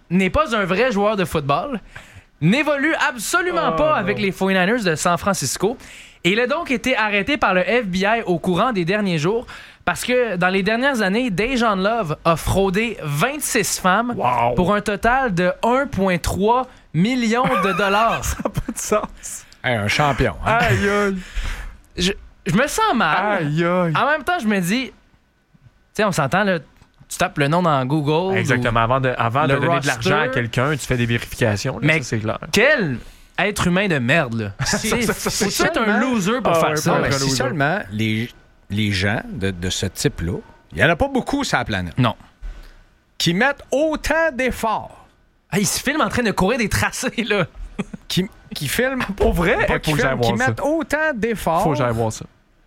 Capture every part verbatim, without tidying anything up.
n'est pas un vrai joueur de football, n'évolue absolument oh, pas non. avec les forty-niners de San Francisco. Et il a donc été arrêté par le F B I au courant des derniers jours parce que dans les dernières années, Dejan Love a fraudé vingt-six femmes wow. pour un total de un virgule trois million de dollars. Ça n'a pas de sens. Hey, un champion. Hein? Aïe, aïe. Je, je me sens mal. Aïe, aïe. En même temps, je me dis, tu sais, on s'entend, là, tu tapes le nom dans Google. Exactement. Avant de, avant de donner roster, de l'argent à quelqu'un, tu fais des vérifications. Là, mais ça, c'est clair. Quel être humain de merde, là. C'est, ça, ça, c'est, c'est un loser pour ah, faire ouais, ça. Non, si seulement les, les gens de, de ce type-là, il n'y en a pas beaucoup sur la planète. Non. Qui mettent autant d'efforts. Ah, ils se filment en train de courir des tracés, là. Qui, qui filment... Pour vrai? Pas qui, filment, qui mettent autant d'efforts... Faut que j'aille voir ça.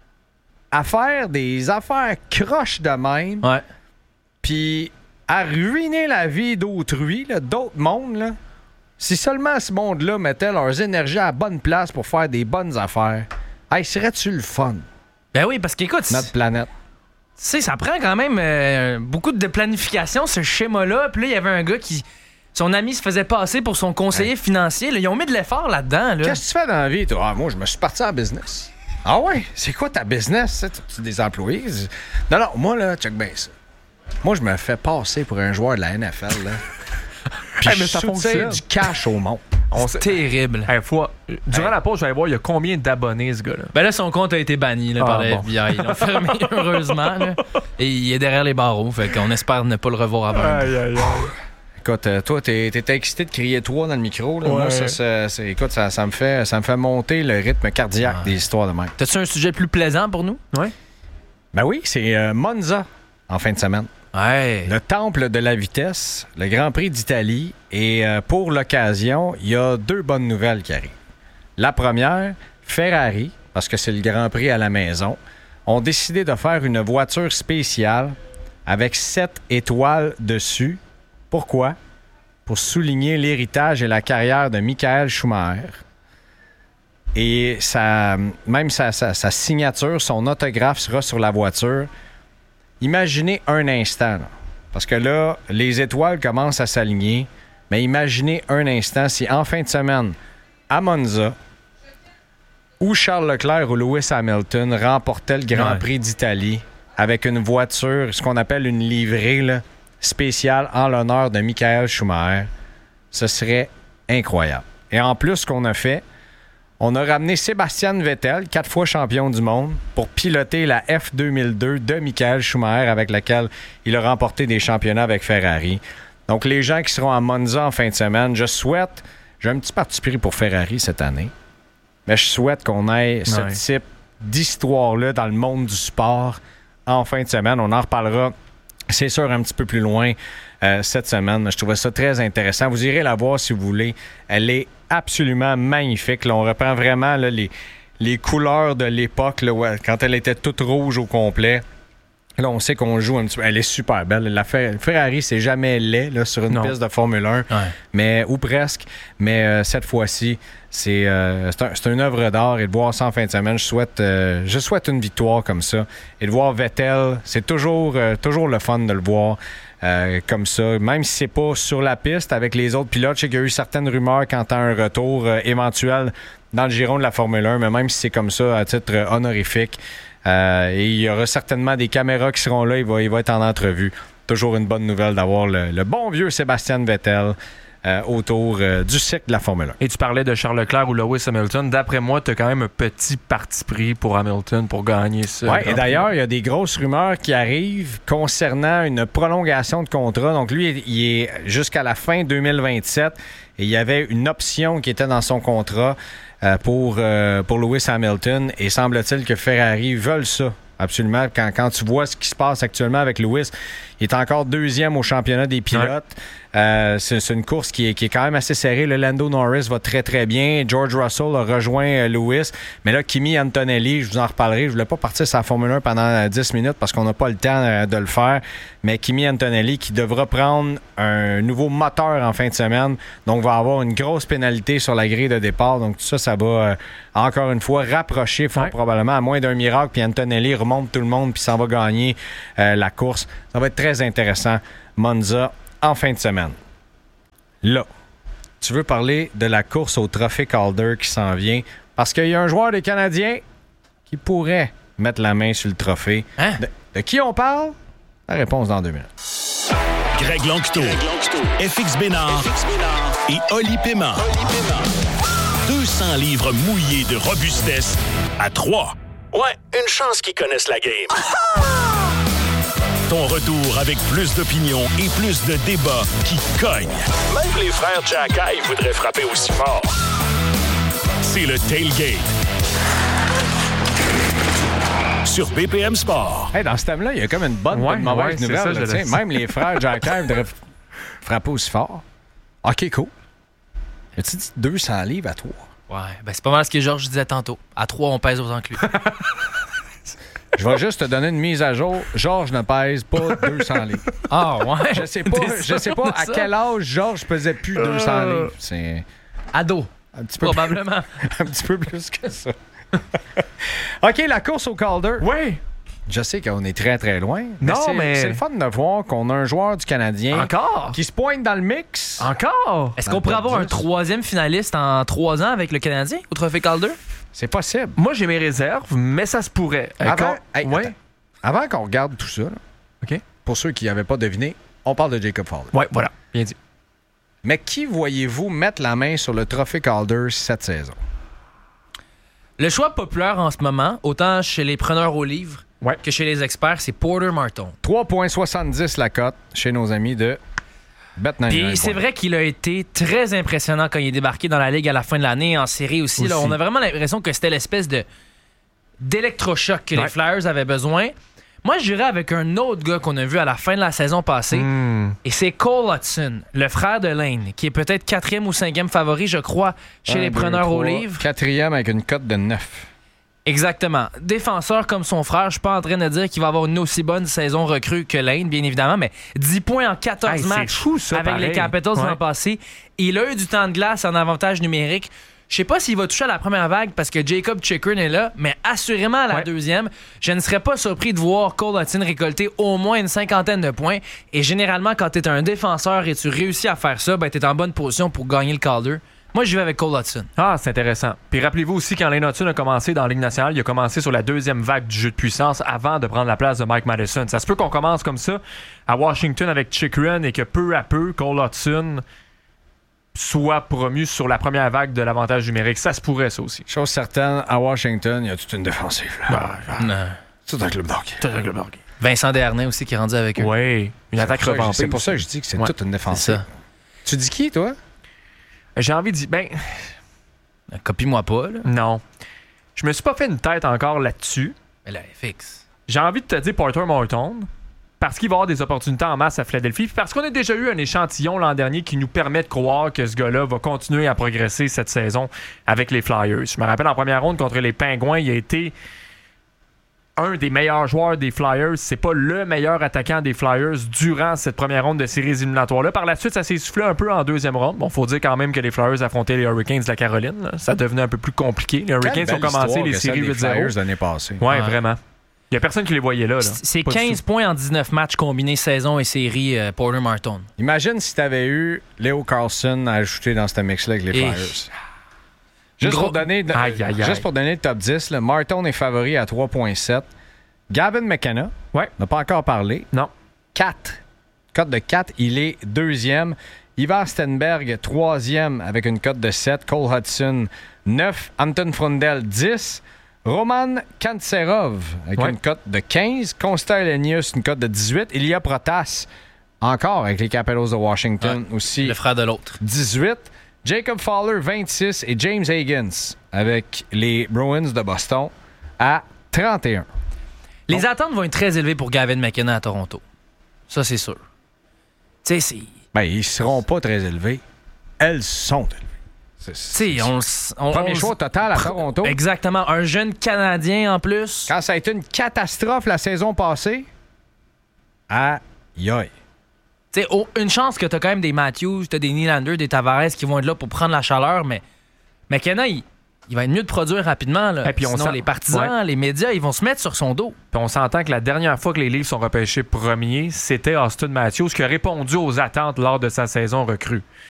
À faire des affaires croches de même. Ouais. Puis à ruiner la vie d'autrui, là, d'autres mondes, là. Si seulement ce monde-là mettait leurs énergies à la bonne place pour faire des bonnes affaires, hey, serait-tu le fun? Ben oui, parce qu'écoute... Notre planète. Tu sais, ça prend quand même euh, beaucoup de planification, ce schéma-là. Puis là, il y avait un gars qui... Son ami se faisait passer pour son conseiller ouais. financier. Là. Ils ont mis de l'effort là-dedans. Là. Qu'est-ce que tu fais dans la vie, toi? Ah, moi, je me suis parti en business. Ah ouais? C'est quoi ta business? Tu des employés? Non, non, moi, là, check bien ça. Moi, je me fais passer pour un joueur de la N F L, là. Puis hey, mais ça fonctionne. Du cash au monde. On c'est terrible. Hey, faut... Durant hey. la pause, je vais aller voir il y a combien d'abonnés, ce gars-là. Ben là, son compte a été banni là, ah, par le bon. F B I. Ils l'ont fermé, heureusement. Là. Et il est derrière les barreaux. Fait qu'on espère ne pas le revoir avant. Aïe, aïe, aïe. Écoute, euh, toi, t'es, t'es excité de crier toi dans le micro. Là. Ouais. Moi, ça, ça, ça, écoute, ça, ça, me fait, ça me fait monter le rythme cardiaque ouais. des histoires de même. T'as-tu un sujet plus plaisant pour nous? Oui. Ben oui, c'est euh, Monza en fin de semaine. Ouais. Le temple de la vitesse, le Grand Prix d'Italie. Et euh, pour l'occasion, il y a deux bonnes nouvelles qui arrivent. La première, Ferrari, parce que c'est le Grand Prix à la maison, ont décidé de faire une voiture spéciale avec sept étoiles dessus. Pourquoi? Pour souligner l'héritage et la carrière de Michael Schumacher. Et sa, même sa, sa, sa signature, son autographe sera sur la voiture. Imaginez un instant, là, parce que là, les étoiles commencent à s'aligner, mais imaginez un instant si en fin de semaine, à Monza, où Charles Leclerc ou Lewis Hamilton remportaient le Grand ouais. Prix d'Italie avec une voiture, ce qu'on appelle une livrée, là, spécial en l'honneur de Michael Schumacher. Ce serait incroyable. Et en plus, ce qu'on a fait, on a ramené Sébastien Vettel, quatre fois champion du monde, pour piloter la F deux mille deux de Michael Schumacher, avec laquelle il a remporté des championnats avec Ferrari. Donc, les gens qui seront à Monza en fin de semaine, je souhaite... J'ai un petit parti pris pour Ferrari cette année, mais je souhaite qu'on ait ce ouais. type d'histoire-là dans le monde du sport en fin de semaine. On en reparlera... C'est sûr, un petit peu plus loin euh, cette semaine. Je trouvais ça très intéressant. Vous irez la voir si vous voulez. Elle est absolument magnifique. Là, on reprend vraiment là, les, les couleurs de l'époque, là, ouais, quand elle était toute rouge au complet. Là, on sait qu'on joue un petit peu. Elle est super belle. La Ferrari, c'est jamais laid là, sur une non. piste de Formule un, ouais. mais, ou presque. Mais euh, cette fois-ci, c'est, euh, c'est, un, c'est une œuvre d'art. Et de voir ça en fin de semaine, je souhaite, euh, je souhaite une victoire comme ça. Et de voir Vettel, c'est toujours, euh, toujours le fun de le voir euh, comme ça. Même si c'est pas sur la piste avec les autres pilotes. Je sais qu'il y a eu certaines rumeurs quant à un retour euh, éventuel dans le giron de la Formule un, mais même si c'est comme ça à titre euh, honorifique. Euh, et il y aura certainement des caméras qui seront là. Il va, il va être en entrevue. Toujours une bonne nouvelle d'avoir le, le bon vieux Sébastien Vettel euh, autour euh, du cycle de la Formule un. Et tu parlais de Charles Leclerc ou Lewis Hamilton. D'après moi, tu as quand même un petit parti pris pour Hamilton pour gagner ça. Oui, et d'ailleurs, il y a des grosses rumeurs qui arrivent concernant une prolongation de contrat. Donc lui, il est jusqu'à la fin deux mille vingt-sept et il y avait une option qui était dans son contrat euh, pour, euh, pour Lewis Hamilton. Et semble-t-il que Ferrari veulent ça. Absolument. Quand, quand tu vois ce qui se passe actuellement avec Lewis, il est encore deuxième au championnat des pilotes. Ouais. Euh, c'est, c'est une course qui est, qui est quand même assez serrée. Le Lando Norris va très, très bien. George Russell a rejoint euh, Lewis. Mais là, Kimi Antonelli, je vous en reparlerai. Je voulais pas partir sur la Formule un pendant euh, dix minutes parce qu'on n'a pas le temps euh, de le faire. Mais Kimi Antonelli qui devra prendre un nouveau moteur en fin de semaine. Donc, va avoir une grosse pénalité sur la grille de départ. Donc, tout ça, ça va euh, encore une fois rapprocher fort ouais. probablement à moins d'un miracle. Puis Antonelli remonte tout le monde puis s'en va gagner euh, la course. Ça va être très intéressant. Monza en fin de semaine. là, tu veux parler de la course au trophée Calder qui s'en vient parce qu'il y a un joueur des Canadiens qui pourrait mettre la main sur le trophée. Hein? De, de qui on parle? La réponse dans deux minutes. Greg Lanctot, F X Bénard et Oli Paiement. deux cents livres mouillés de robustesse à trois. Ouais, une chance qu'ils connaissent la game. Ton retour avec plus d'opinion et plus de débats qui cognent. Même les frères Jackay voudraient frapper aussi fort. C'est le Tailgate. Sur B P M Sport. Hey, dans ce thème-là, il y a comme une bonne Ouais, et une mauvaise ouais, nouvelle. ça, Là, je le sais. Même les frères Jackay voudraient f- frapper aussi fort. OK, cool. As-tu dit deux cents livres à toi? Ouais, ben c'est pas mal ce que Georges disait tantôt. À trois, on pèse autant que lui. Je vais juste te donner une mise à jour. Georges ne pèse pas deux cents livres. Ah, ouais. Je sais pas, T'es je sais sûr pas de à ça? quel âge Georges pesait plus deux cents Euh. livres. C'est Ado, un petit peu, probablement. un petit peu plus que ça. OK, la course au Calder. Oui! Je sais qu'on est très, très loin. Non, c'est, mais- c'est le fun de voir qu'on a un joueur du Canadien Encore? qui se pointe dans le mix. Encore? Est-ce Dans qu'on pourrait le avoir top un dix. troisième finaliste en trois ans avec le Canadien au Trophée Calder? C'est possible. Moi, j'ai mes réserves, mais ça se pourrait. Avant, Encore- hey, ouais. attends. Avant qu'on regarde tout ça, là, OK. pour ceux qui n'avaient pas deviné, on parle de Jacob Fowler. Ouais, voilà. Bien dit. Mais qui voyez-vous mettre la main sur le trophée Calder cette saison? Le choix populaire en ce moment, autant chez les preneurs au livre Ouais. que chez les experts, c'est Porter Marton. trois virgule soixante-dix la cote chez nos amis de Bet quatre-vingt-dix. Puis c'est vrai qu'il a été très impressionnant quand il est débarqué dans la Ligue à la fin de l'année, en série aussi. Là, Aussi. on a vraiment l'impression que c'était l'espèce de d'électrochoc que Ouais. les Flyers avaient besoin. Moi, j'irais avec un autre gars qu'on a vu à la fin de la saison passée, Hmm. et c'est Cole Hudson, le frère de Lane, qui est peut-être quatrième ou cinquième favori, je crois, chez Un, les deux, preneurs au trois, livre. Quatrième avec une cote de neuf. Exactement. Défenseur comme son frère, je suis pas en train de dire qu'il va avoir une aussi bonne saison recrue que Lane, bien évidemment, mais dix points en quatorze Hey, c'est matchs fou, ça, avec pareil. les Capitals Ouais. l'an passé. Il a eu du temps de glace en avantage numérique. Je sais pas s'il va toucher à la première vague parce que Jacob Chikrin est là, mais assurément à la Ouais. deuxième, je ne serais pas surpris de voir Cole Hudson récolter au moins une cinquantaine de points. Et généralement, quand tu es un défenseur et tu réussis à faire ça, ben, tu es en bonne position pour gagner le Calder. Moi, je vais avec Cole Hudson. Ah, c'est intéressant. Puis rappelez-vous aussi, quand Lane Hudson a commencé dans la Ligue nationale, il a commencé sur la deuxième vague du jeu de puissance avant de prendre la place de Mike Madison. Ça se peut qu'on commence comme ça à Washington avec Chikrin et que peu à peu, Cole Hudson soit promu sur la première vague de l'avantage numérique. Ça se pourrait, ça aussi. Chose certaine, à Washington, il y a toute une défensive. Là. Non. C'est un club d'hockey. Vincent Desharnais aussi qui est rendu avec eux. Oui, une attaque C'est pour ça que- revampée. C'est pour ça que je dis que c'est Ouais. toute une C'est défensive. ça. Tu dis qui, toi? J'ai envie de dire, ben, Copie-moi pas, là. non. Je me suis pas fait une tête encore là-dessus. Mais là, fixe. J'ai envie de te dire Porter Marton parce qu'il va avoir des opportunités en masse à Philadelphie, puis parce qu'on a déjà eu un échantillon l'an dernier qui nous permet de croire que ce gars-là va continuer à progresser cette saison avec les Flyers. Je me rappelle en première ronde contre les Pingouins, il a été un des meilleurs joueurs des Flyers. C'est pas le meilleur attaquant des Flyers durant cette première ronde de séries éliminatoires-là. Par la suite, ça s'est soufflé un peu en deuxième ronde. Bon, faut dire quand même que les Flyers affrontaient les Hurricanes de la Caroline. Là. Ça devenait un peu plus compliqué. Les Hurricanes ont commencé les séries huit zéro. Flyers l'année passée. Ouais, Ouais. vraiment. Il y a personne qui les voyait là. là. C'est Pas du quinze tout. points en dix-neuf matchs combinés saison et série euh, Porter Marton. Imagine si tu avais eu Leo Carlson à ajouter dans ce mix-là avec les Et- Flyers. Juste, Gros- pour donner, Aïe, aïe, aïe. juste pour donner le top dix, là, Martin est favori à trois virgule sept. Gavin McKenna, Ouais. n'a pas encore parlé. Non. quatre. Cote de quatre, il est deuxième. Ivar Stenberg, troisième avec une cote de sept. Cole Hudson, neuf. Anton Frundel, dix. Roman Kantserov avec Ouais. une cote de quinze. Konsta Elenius, une cote de dix-huit. Ilya Protas, encore avec les Capitals de Washington, aussi Le frère de l'autre. dix-huit. Jacob Fowler, vingt-six. Et James Higgins avec les Bruins de Boston à trente et un. Les attentes vont être très élevées pour Gavin McKenna à Toronto. Ça, c'est sûr. Tu sais, c'est. Ben, ils seront pas très élevés. Elles sont élevées. C'est- Tu c'est- sais, on, s- on Premier on s- choix total à Toronto. Exactement. Un jeune Canadien en plus. Quand ça a été une catastrophe la saison passée, aïe aïe. Tu sais, oh, une chance que t'as quand même des Matthews, t'as des Nylander, des Tavares qui vont être là pour prendre la chaleur, mais McKenna, il, il va être mieux de produire rapidement. Là. Et puis on Sinon, sent- les partisans, les médias, ils vont se mettre sur son dos. Puis on s'entend que la dernière fois que les Leafs sont repêchés premiers, c'était Austin Matthews qui a répondu aux attentes lors de sa saison recrue.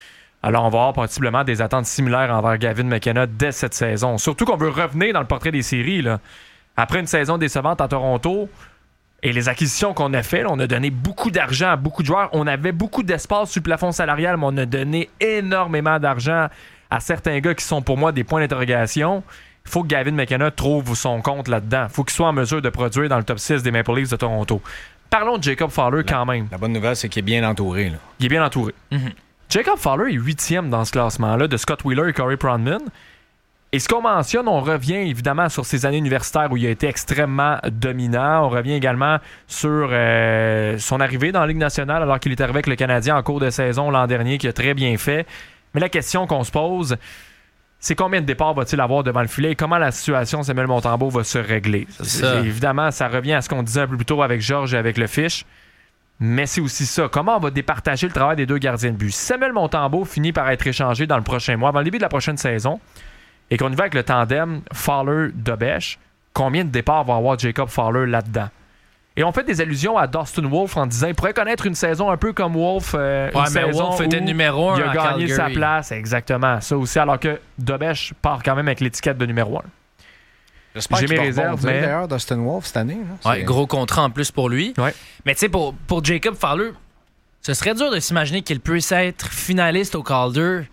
Alors, on va avoir possiblement des attentes similaires envers Gavin McKenna dès cette saison. Surtout qu'on veut revenir dans le portrait des séries. Là. Après une saison décevante à Toronto et les acquisitions qu'on a faites, on a donné beaucoup d'argent à beaucoup de joueurs. On avait beaucoup d'espace sur le plafond salarial, mais on a donné énormément d'argent à certains gars qui sont pour moi des points d'interrogation. Il faut que Gavin McKenna trouve son compte là-dedans. Il faut qu'il soit en mesure de produire dans le top six des Maple Leafs de Toronto. Parlons de Jacob Fowler quand même. La bonne nouvelle, c'est qu'il est bien entouré. Là. Il est bien entouré. Mm-hmm. Jacob Fowler est huitième dans ce classement-là de Scott Wheeler et Corey Pronman. Et ce qu'on mentionne, on revient évidemment sur ses années universitaires où il a été extrêmement dominant. On revient également sur euh, son arrivée dans la Ligue nationale alors qu'il est arrivé avec le Canadien en cours de saison l'an dernier, qui a très bien fait. Mais la question qu'on se pose, c'est combien de départs va-t-il avoir devant le filet et comment la situation Samuel Montembeault va se régler. C'est ça. Évidemment, ça revient à ce qu'on disait un peu plus tôt avec Georges et avec le Fish. Mais c'est aussi ça. Comment on va départager le travail des deux gardiens de but? Si Samuel Montembeault finit par être échangé dans le prochain mois, avant le début de la prochaine saison, et qu'on y va avec le tandem Fowler-Dobèche, combien de départs va avoir Jacob Fowler là-dedans? Et on fait des allusions à Dustin Wolf en disant qu'il pourrait connaître une saison un peu comme Wolf. Euh, ouais, une mais saison Wolf était numéro un. Il a à gagné Calgary. sa place. Exactement. Ça aussi, alors que Dobèche part quand même avec l'étiquette de numéro un. J'espère J'ai qu'il mes va réserves, rebondir, mais- d'ailleurs, Dustin Wolf cette année. Là. Ouais, C'est- gros contrat en plus pour lui. Ouais. Mais tu sais, pour, pour Jacob Fowler, ce serait dur de s'imaginer qu'il puisse être finaliste au Calder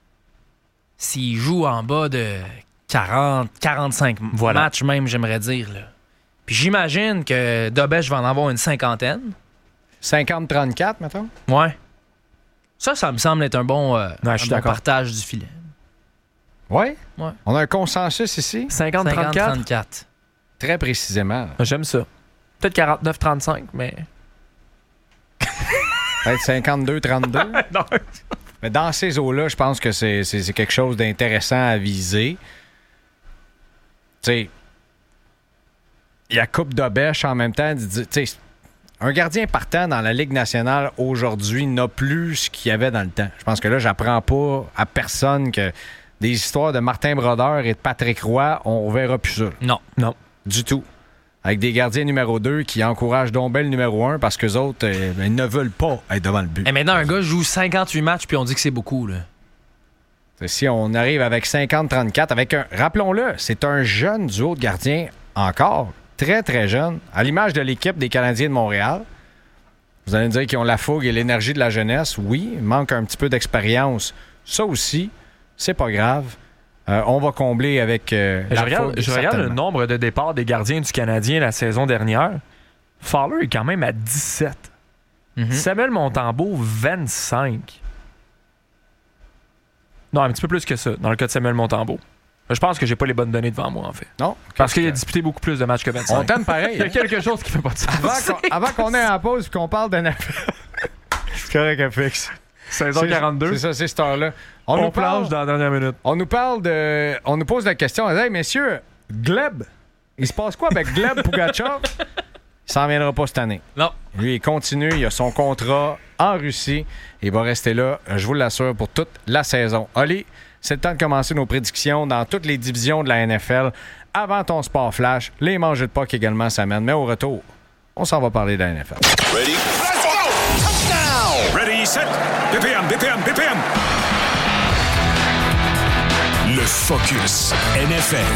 s'il joue en bas de quarante, quarante-cinq Voilà. matchs même, j'aimerais dire. Là. Puis j'imagine que Dobèche va en avoir une cinquantaine. cinquante trente-quatre, mettons. Ouais. Ça, ça me semble être un bon, euh, Ouais, un je suis bon d'accord. partage du filet. Oui. Ouais. On a un consensus ici, cinquante trente-quatre? trente-quatre. très précisément. J'aime ça. Peut-être quarante-neuf trente-cinq, mais... Peut-être cinquante-deux trente-deux. non. Mais dans ces eaux-là, je pense que c'est, c'est, c'est quelque chose d'intéressant à viser. Tu sais, il y a Coupe d'Obèche en même temps. Tu sais, un gardien partant dans la Ligue nationale aujourd'hui n'a plus ce qu'il y avait dans le temps. Je pense que là, j'apprends pas à personne que des histoires de Martin Brodeur et de Patrick Roy, on verra plus ça. Non. Non. Du tout. Avec des gardiens numéro deux qui encouragent donc bien le numéro un parce qu'eux autres, euh, ils ne veulent pas être devant le but. Et maintenant, un gars joue cinquante-huit matchs puis on dit que c'est beaucoup. Là. Si on arrive avec cinquante trente-quatre, avec un. Rappelons-le, c'est un jeune duo de gardiens encore, très très jeune, à l'image de l'équipe des Canadiens de Montréal. Vous allez me dire qu'ils ont la fougue et l'énergie de la jeunesse. Oui, il manque un petit peu d'expérience. Ça aussi, c'est pas grave. Euh, on va combler avec euh, Je la regarde, fougue, je regarde le certainement. nombre de départs des gardiens du Canadien la saison dernière. Fowler est quand même à dix-sept. Mm-hmm. Samuel Montembeault, vingt-cinq. Non, un petit peu plus que ça, dans le cas de Samuel Montembeault. Je pense que j'ai pas les bonnes données devant moi, en fait. Non, Parce qu'il a qu'est-ce que- disputé beaucoup plus de matchs que vingt-cinq. On t'aime pareil. Il y a hein? quelque chose qui fait pas de sens. Avant qu'on, avant qu'on ait en pause et qu'on parle de... C'est correct, F X. Saison quarante-deux. C'est ça, c'est cette heure-là. On, nous plonge parle- dans la dernière minute. On nous parle de. On nous pose la question. Hey, messieurs, Gleb, il se passe quoi avec Gleb Pugachev? Il s'en viendra pas cette année. Non. Lui, il continue. Il a son contrat en Russie. Il va rester là, je vous l'assure, pour toute la saison. Oli, c'est le temps de commencer nos prédictions dans toutes les divisions de la N F L. Avant ton sport flash, les mangeux de puck également s'amènent. Mais au retour, on s'en va parler de la N F L. Ready? Let's go! Touchdown! Ready, set, B P M, B P M, B P M. Le Focus N F L.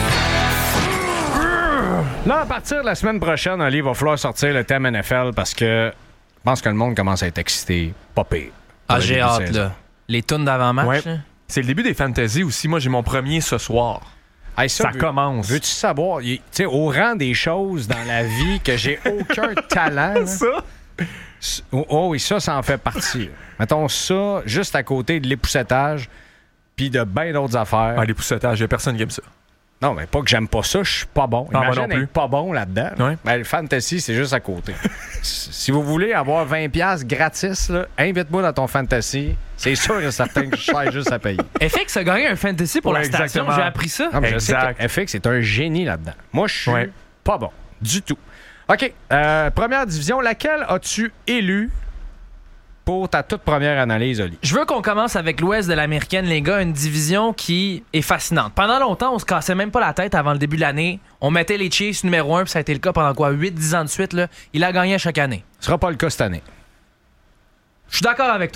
Là, à partir de la semaine prochaine, Ali, il va falloir sortir le thème N F L parce que je pense que le monde commence à être excité. Pas pire. Ah, Pour le j'ai début de hâte, saison. là. Les tunes d'avant-match. Ouais. là. C'est le début des fantasy aussi. Moi, j'ai mon premier ce soir. Hey, Ça veux- commence. Veux-tu savoir, il- tu sais, au rang des choses dans la vie que j'ai aucun talent. là, Ça? s- oh, oh oui, ça, ça en fait partie. là. Mettons ça juste à côté de l'époussetage puis de bien d'autres affaires. Ah, les poussettages, il y a personne qui aime ça. Non, mais pas que j'aime pas ça, je suis pas bon. Ah, moi Imagine non plus. être pas bon là-dedans. là. Ouais. Ben, le fantasy, c'est juste à côté. Si vous voulez avoir vingt dollars gratis, là, invite-moi dans ton fantasy. C'est sûr et certain que je serai juste à payer. F X a gagné un fantasy pour Ouais, la station. exactement. J'ai appris ça. Non, mais je sais Exact. que F X est un génie là-dedans. Moi, je suis Ouais. pas bon. Du tout. OK. euh, première division, laquelle as-tu élu pour ta toute première analyse, Oli? Je veux qu'on commence avec l'Ouest de l'Américaine, les gars, une division qui est fascinante. Pendant longtemps, on se cassait même pas la tête avant le début de l'année. On mettait les Chiefs numéro un, puis ça a été le cas pendant quoi, huit dix ans de suite. Là. Il a gagné à chaque année. Ce sera pas le cas cette année. Je suis d'accord avec toi.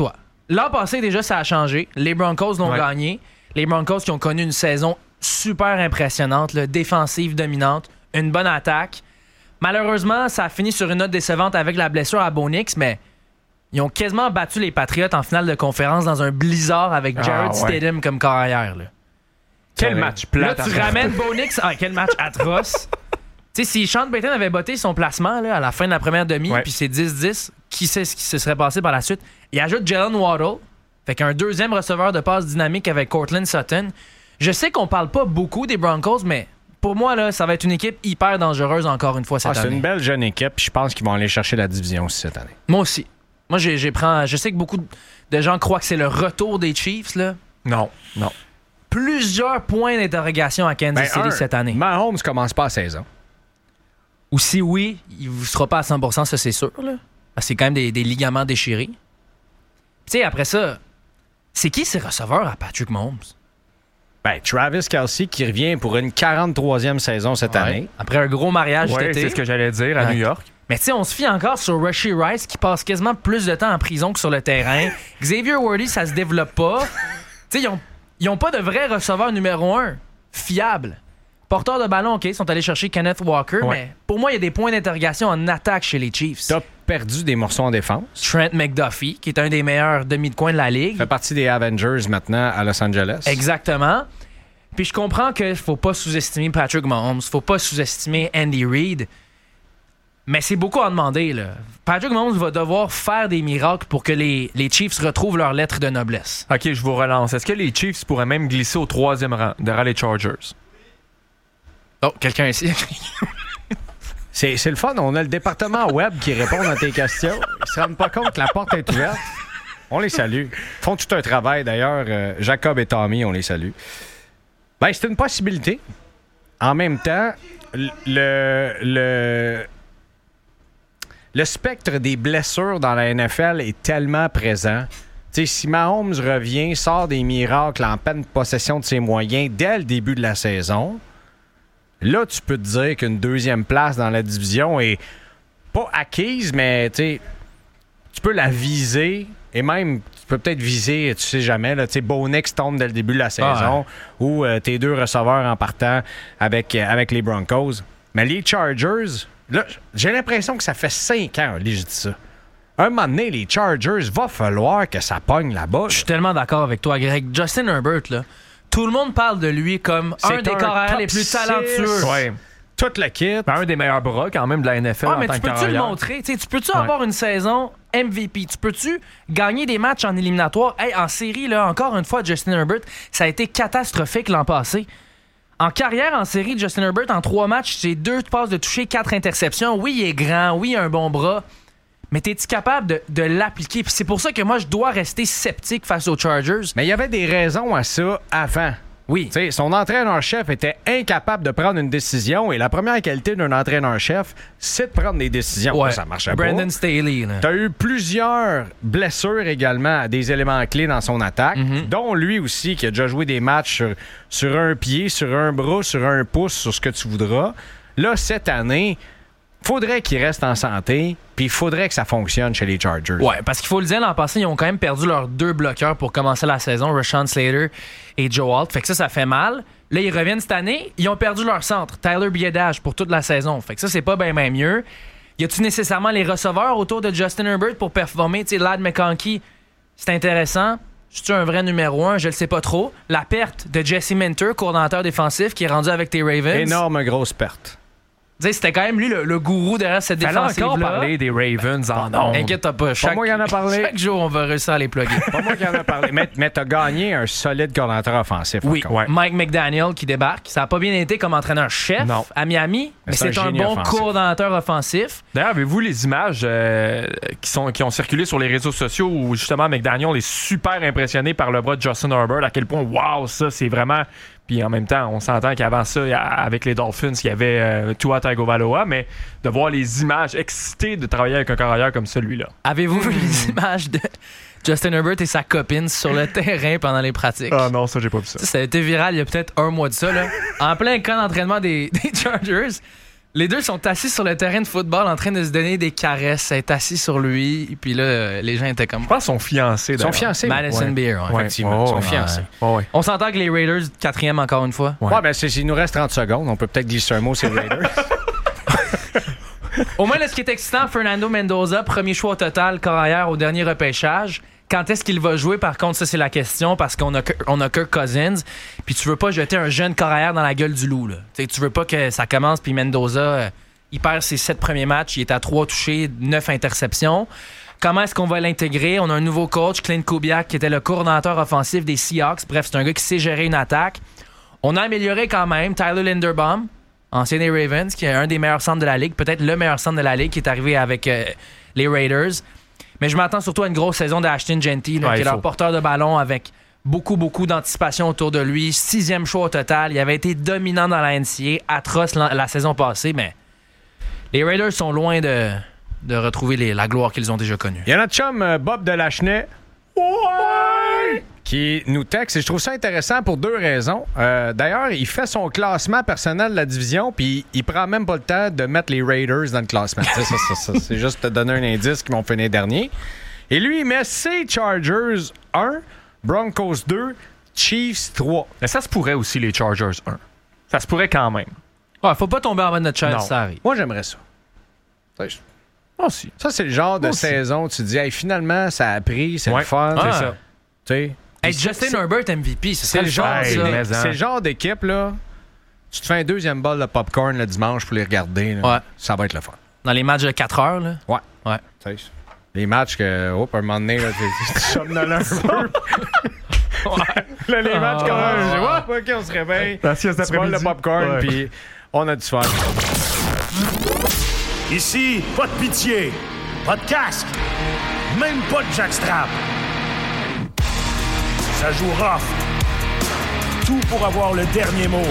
l'an passé, déjà, ça a changé. Les Broncos l'ont Ouais. gagné. Les Broncos qui ont connu une saison super impressionnante, là, défensive dominante, une bonne attaque. Malheureusement, ça a fini sur une note décevante avec la blessure à Bo Nix, mais ils ont quasiment battu les Patriots en finale de conférence dans un blizzard avec Jared Ah, ouais. Stidham comme carrière. Là, Quel Ouais. match là plat. tu ramènes Bo Nix. Ah, quel match atroce. Tu sais, si Sean Payton avait botté son placement là, à la fin de la première demi, Ouais. puis c'est dix dix, qui sait ce qui se serait passé par la suite? Il ajoute Jalen Waddle, fait qu'un deuxième receveur de passe dynamique avec Courtland Sutton. Je sais qu'on parle pas beaucoup des Broncos, mais pour moi, là, ça va être une équipe hyper dangereuse encore une fois cette Ah, c'est année. une belle jeune équipe. Je pense qu'ils vont aller chercher la division aussi cette année. Moi aussi. Moi, j'ai, j'ai prends, je sais que beaucoup de gens croient que c'est le retour des Chiefs. Là. Non, non. Plusieurs points d'interrogation à Kansas Ben, City un, cette année. Mahomes commence pas la saison. Ou si oui, il ne sera pas à cent pour cent, ça c'est sûr. Là. Parce que c'est quand même des, des ligaments déchirés. Tu sais, après ça, c'est qui ces receveurs à Patrick Mahomes? Ben, Travis Kelce qui revient pour une quarante-troisième saison cette Ouais. année. Après un gros mariage Ouais, cet été. c'est ce que j'allais dire à Ouais. New York. Mais tu sais, on se fie encore sur Rashee Rice qui passe quasiment plus de temps en prison que sur le terrain. Xavier Worthy, ça se développe pas. Tu sais, ils ont, ils ont pas de vrai receveur numéro un fiable. Porteur de ballon, OK, ils sont allés chercher Kenneth Walker, Ouais. mais pour moi, il y a des points d'interrogation en attaque chez les Chiefs. T'as perdu des morceaux en défense. Trent McDuffie, qui est un des meilleurs demi de coin de la ligue. Fait partie des Avengers maintenant à Los Angeles. Exactement. Puis je comprends qu'il faut pas sous-estimer Patrick Mahomes, faut pas sous-estimer Andy Reid, mais c'est beaucoup à demander. Là. Patrick Mahomes va devoir faire des miracles pour que les, les Chiefs retrouvent leur lettre de noblesse. OK, je vous relance. Est-ce que les Chiefs pourraient même glisser au troisième rang derrière les Chargers? Oh, quelqu'un ici. C'est, c'est le fun. On a le département web qui répond à tes questions. Ils se rendent pas compte que la porte est ouverte. On les salue. Ils font tout un travail d'ailleurs. Euh, Jacob et Tommy, on les salue. Ben, c'est une possibilité. En même temps, le, le, le spectre des blessures dans la N F L est tellement présent. Tu sais, si Mahomes revient, sort des miracles en pleine possession de ses moyens dès le début de la saison, là, tu peux te dire qu'une deuxième place dans la division est pas acquise, mais tu sais, tu peux la viser et même tu peux peut-être viser, tu sais jamais, là, tu sais, Bo Nix tombe dès le début de la saison ou euh, tes deux receveurs en partant avec, euh, avec les Broncos. Mais les Chargers, là, j'ai l'impression que ça fait cinq ans, Ali, je dis ça. Un moment donné, les Chargers, va falloir que ça pogne là-bas. Je suis tellement d'accord avec toi, Greg. Justin Herbert, là, tout le monde parle de lui comme C'est un des un carrières top les plus six. talentueux. Ouais. Toute la kit. Un des meilleurs bras quand même de la N F L Ouais, en mais tant tu que peux-tu le carrière. montrer? T'sais, tu peux-tu Ouais. avoir une saison M V P? Tu peux-tu gagner des matchs en éliminatoire? Hey, en série, là, encore une fois, Justin Herbert, ça a été catastrophique l'an passé. En carrière, en série, Justin Herbert, en trois matchs, c'est deux passes de toucher, quatre interceptions. Oui, il est grand. Oui, il a un bon bras. Mais t'es-tu capable de, de l'appliquer? Puis c'est pour ça que moi, je dois rester sceptique face aux Chargers. Mais il y avait des raisons à ça avant. Oui. Tu sais, son entraîneur-chef était incapable de prendre une décision et la première qualité d'un entraîneur-chef, c'est de prendre des décisions. Ouais. Ça marchait Brandon pas. Staley, là. Tu as eu plusieurs blessures également à des éléments clés dans son attaque, Mhm. dont lui aussi qui a déjà joué des matchs sur, sur un pied, sur un bras, sur un pouce, sur ce que tu voudras. Là, cette année, faudrait qu'il reste en santé, puis il faudrait que ça fonctionne chez les Chargers. Ouais, parce qu'il faut le dire, l'an passé, ils ont quand même perdu leurs deux bloqueurs pour commencer la saison, Rashawn Slater et Joe Alt. Fait que ça, ça fait mal. Là, ils reviennent cette année, ils ont perdu leur centre, Tyler Biadasz, pour toute la saison. Fait que ça, c'est pas bien ben mieux. Y a-tu nécessairement les receveurs autour de Justin Herbert pour performer? Tu sais, Ladd McConkey, c'est intéressant. C'est-tu un vrai numéro un? Je le sais pas trop. La perte de Jesse Minter, coordonnateur défensif, qui est rendu avec tes Ravens. Énorme grosse perte. Tu sais, c'était quand même lui le, le gourou derrière cette Fallait défensive-là. encore parler des Ravens en Non, ondes. inquiète-toi pas. Chaque, moi qui en a parlé. chaque jour, on va réussir à les plugger. Pas moi qui en a parlé. Mais, mais t'as gagné un solide coordinateur offensif. Oui, par contre. Ouais. Mike McDaniel qui débarque. Ça n'a pas bien été comme entraîneur-chef Non. à Miami, mais, Mais c'est c'est un un, génie bon offensif. coordonnateur offensif. D'ailleurs, avez-vous les images euh, qui, sont, qui ont circulé sur les réseaux sociaux où justement McDaniel est super impressionné par le bras de Justin Herbert, à quel point, wow, ça, c'est vraiment... Puis en même temps, on s'entend qu'avant ça, y a- avec les Dolphins, il y avait euh, Tua Tagovailoa, mais de voir les images excitées de travailler avec un carrière comme celui-là. Avez-vous Hmm. vu les images de Justin Herbert et sa copine sur le terrain pendant les pratiques? Ah non, ça, j'ai pas vu ça. Ça, ça a été viral il y a peut-être un mois de ça, là. En plein camp d'entraînement des, des Chargers. Les deux sont assis sur le terrain de football en train de se donner des caresses. Elle est assis sur lui. Et puis là, les gens étaient comme... Je pense qu'ils sont fiancés. Ils sont fiancés. Madison ouais. Beer, ouais. Ouais, effectivement. Ils sont ouais. fiancés. Ouais, ouais. On s'entend que les Raiders, quatrième encore une fois. Ouais, ouais ben c'est, il nous reste trente secondes. On peut peut-être glisser un mot sur les Raiders. Au moins, là, ce qui est excitant, Fernando Mendoza, premier choix au total, carrière au dernier repêchage. Quand est-ce qu'il va jouer, par contre, ça, c'est la question, parce qu'on a, on a Kirk Cousins, puis tu veux pas jeter un jeune carrière dans la gueule du loup. Là. T'sais, tu veux pas que ça commence, puis Mendoza, euh, il perd ses sept premiers matchs, il est à trois touchés, neuf interceptions. Comment est-ce qu'on va l'intégrer? On a un nouveau coach, Clint Kubiak, qui était le coordonnateur offensif des Seahawks. Bref, c'est un gars qui sait gérer une attaque. On a amélioré quand même Tyler Linderbaum, ancien des Ravens, qui est un des meilleurs centres de la Ligue, peut-être le meilleur centre de la Ligue, qui est arrivé avec euh, les Raiders. Mais je m'attends surtout à une grosse saison d'Ashton Genty, là, ouais, qui est faut. leur porteur de ballon avec beaucoup, beaucoup d'anticipation autour de lui. Sixième choix au total. Il avait été dominant dans la N C A A, atroce la, la saison passée, mais les Raiders sont loin de, de retrouver les, la gloire qu'ils ont déjà connue. Il y a notre chum euh, Bob de Lachenay. Ouais! Qui nous texte, et je trouve ça intéressant pour deux raisons. Euh, d'ailleurs, il fait son classement personnel de la division, puis il prend même pas le temps de mettre les Raiders dans le classement. ça, ça, ça, c'est juste te donner un indice qu'ils vont finir dernier. Et lui, il met ses Chargers un, Broncos deux, Chiefs trois. Mais ça se pourrait aussi, les Chargers un. Ça se pourrait quand même. Ouais, faut pas tomber en bas de notre chaise, Non. ça arrive. Moi, j'aimerais ça. Ça, je- Ah, si. Ça, c'est le genre de Moi aussi. saison où tu te dis, hey, finalement, ça a pris, c'est Ouais. le fun. Ah. C'est ça. Tu sais. Hey, Puis Justin c'est- Herbert M V P, c'est C'est ça le genre, Hey, ça. mais hein. C'est le genre d'équipe, là. Tu te fais un deuxième bol de popcorn le dimanche pour les regarder. Là. Ouais. Ça va être le fun. Dans les matchs de quatre heures, là. Ouais. Ouais. Tu sais, les matchs que, hop, un moment donné, là, tu, tu somnoles un peu. Là, les matchs comme ça, je dis, ouais, ok, on se réveille. La sieste Tu voles le d'après-midi. popcorn, Ouais. puis on a du fun. Ici, pas de pitié, pas de casque, même pas de jackstrap. Ça joue rough. Tout pour avoir le dernier mot.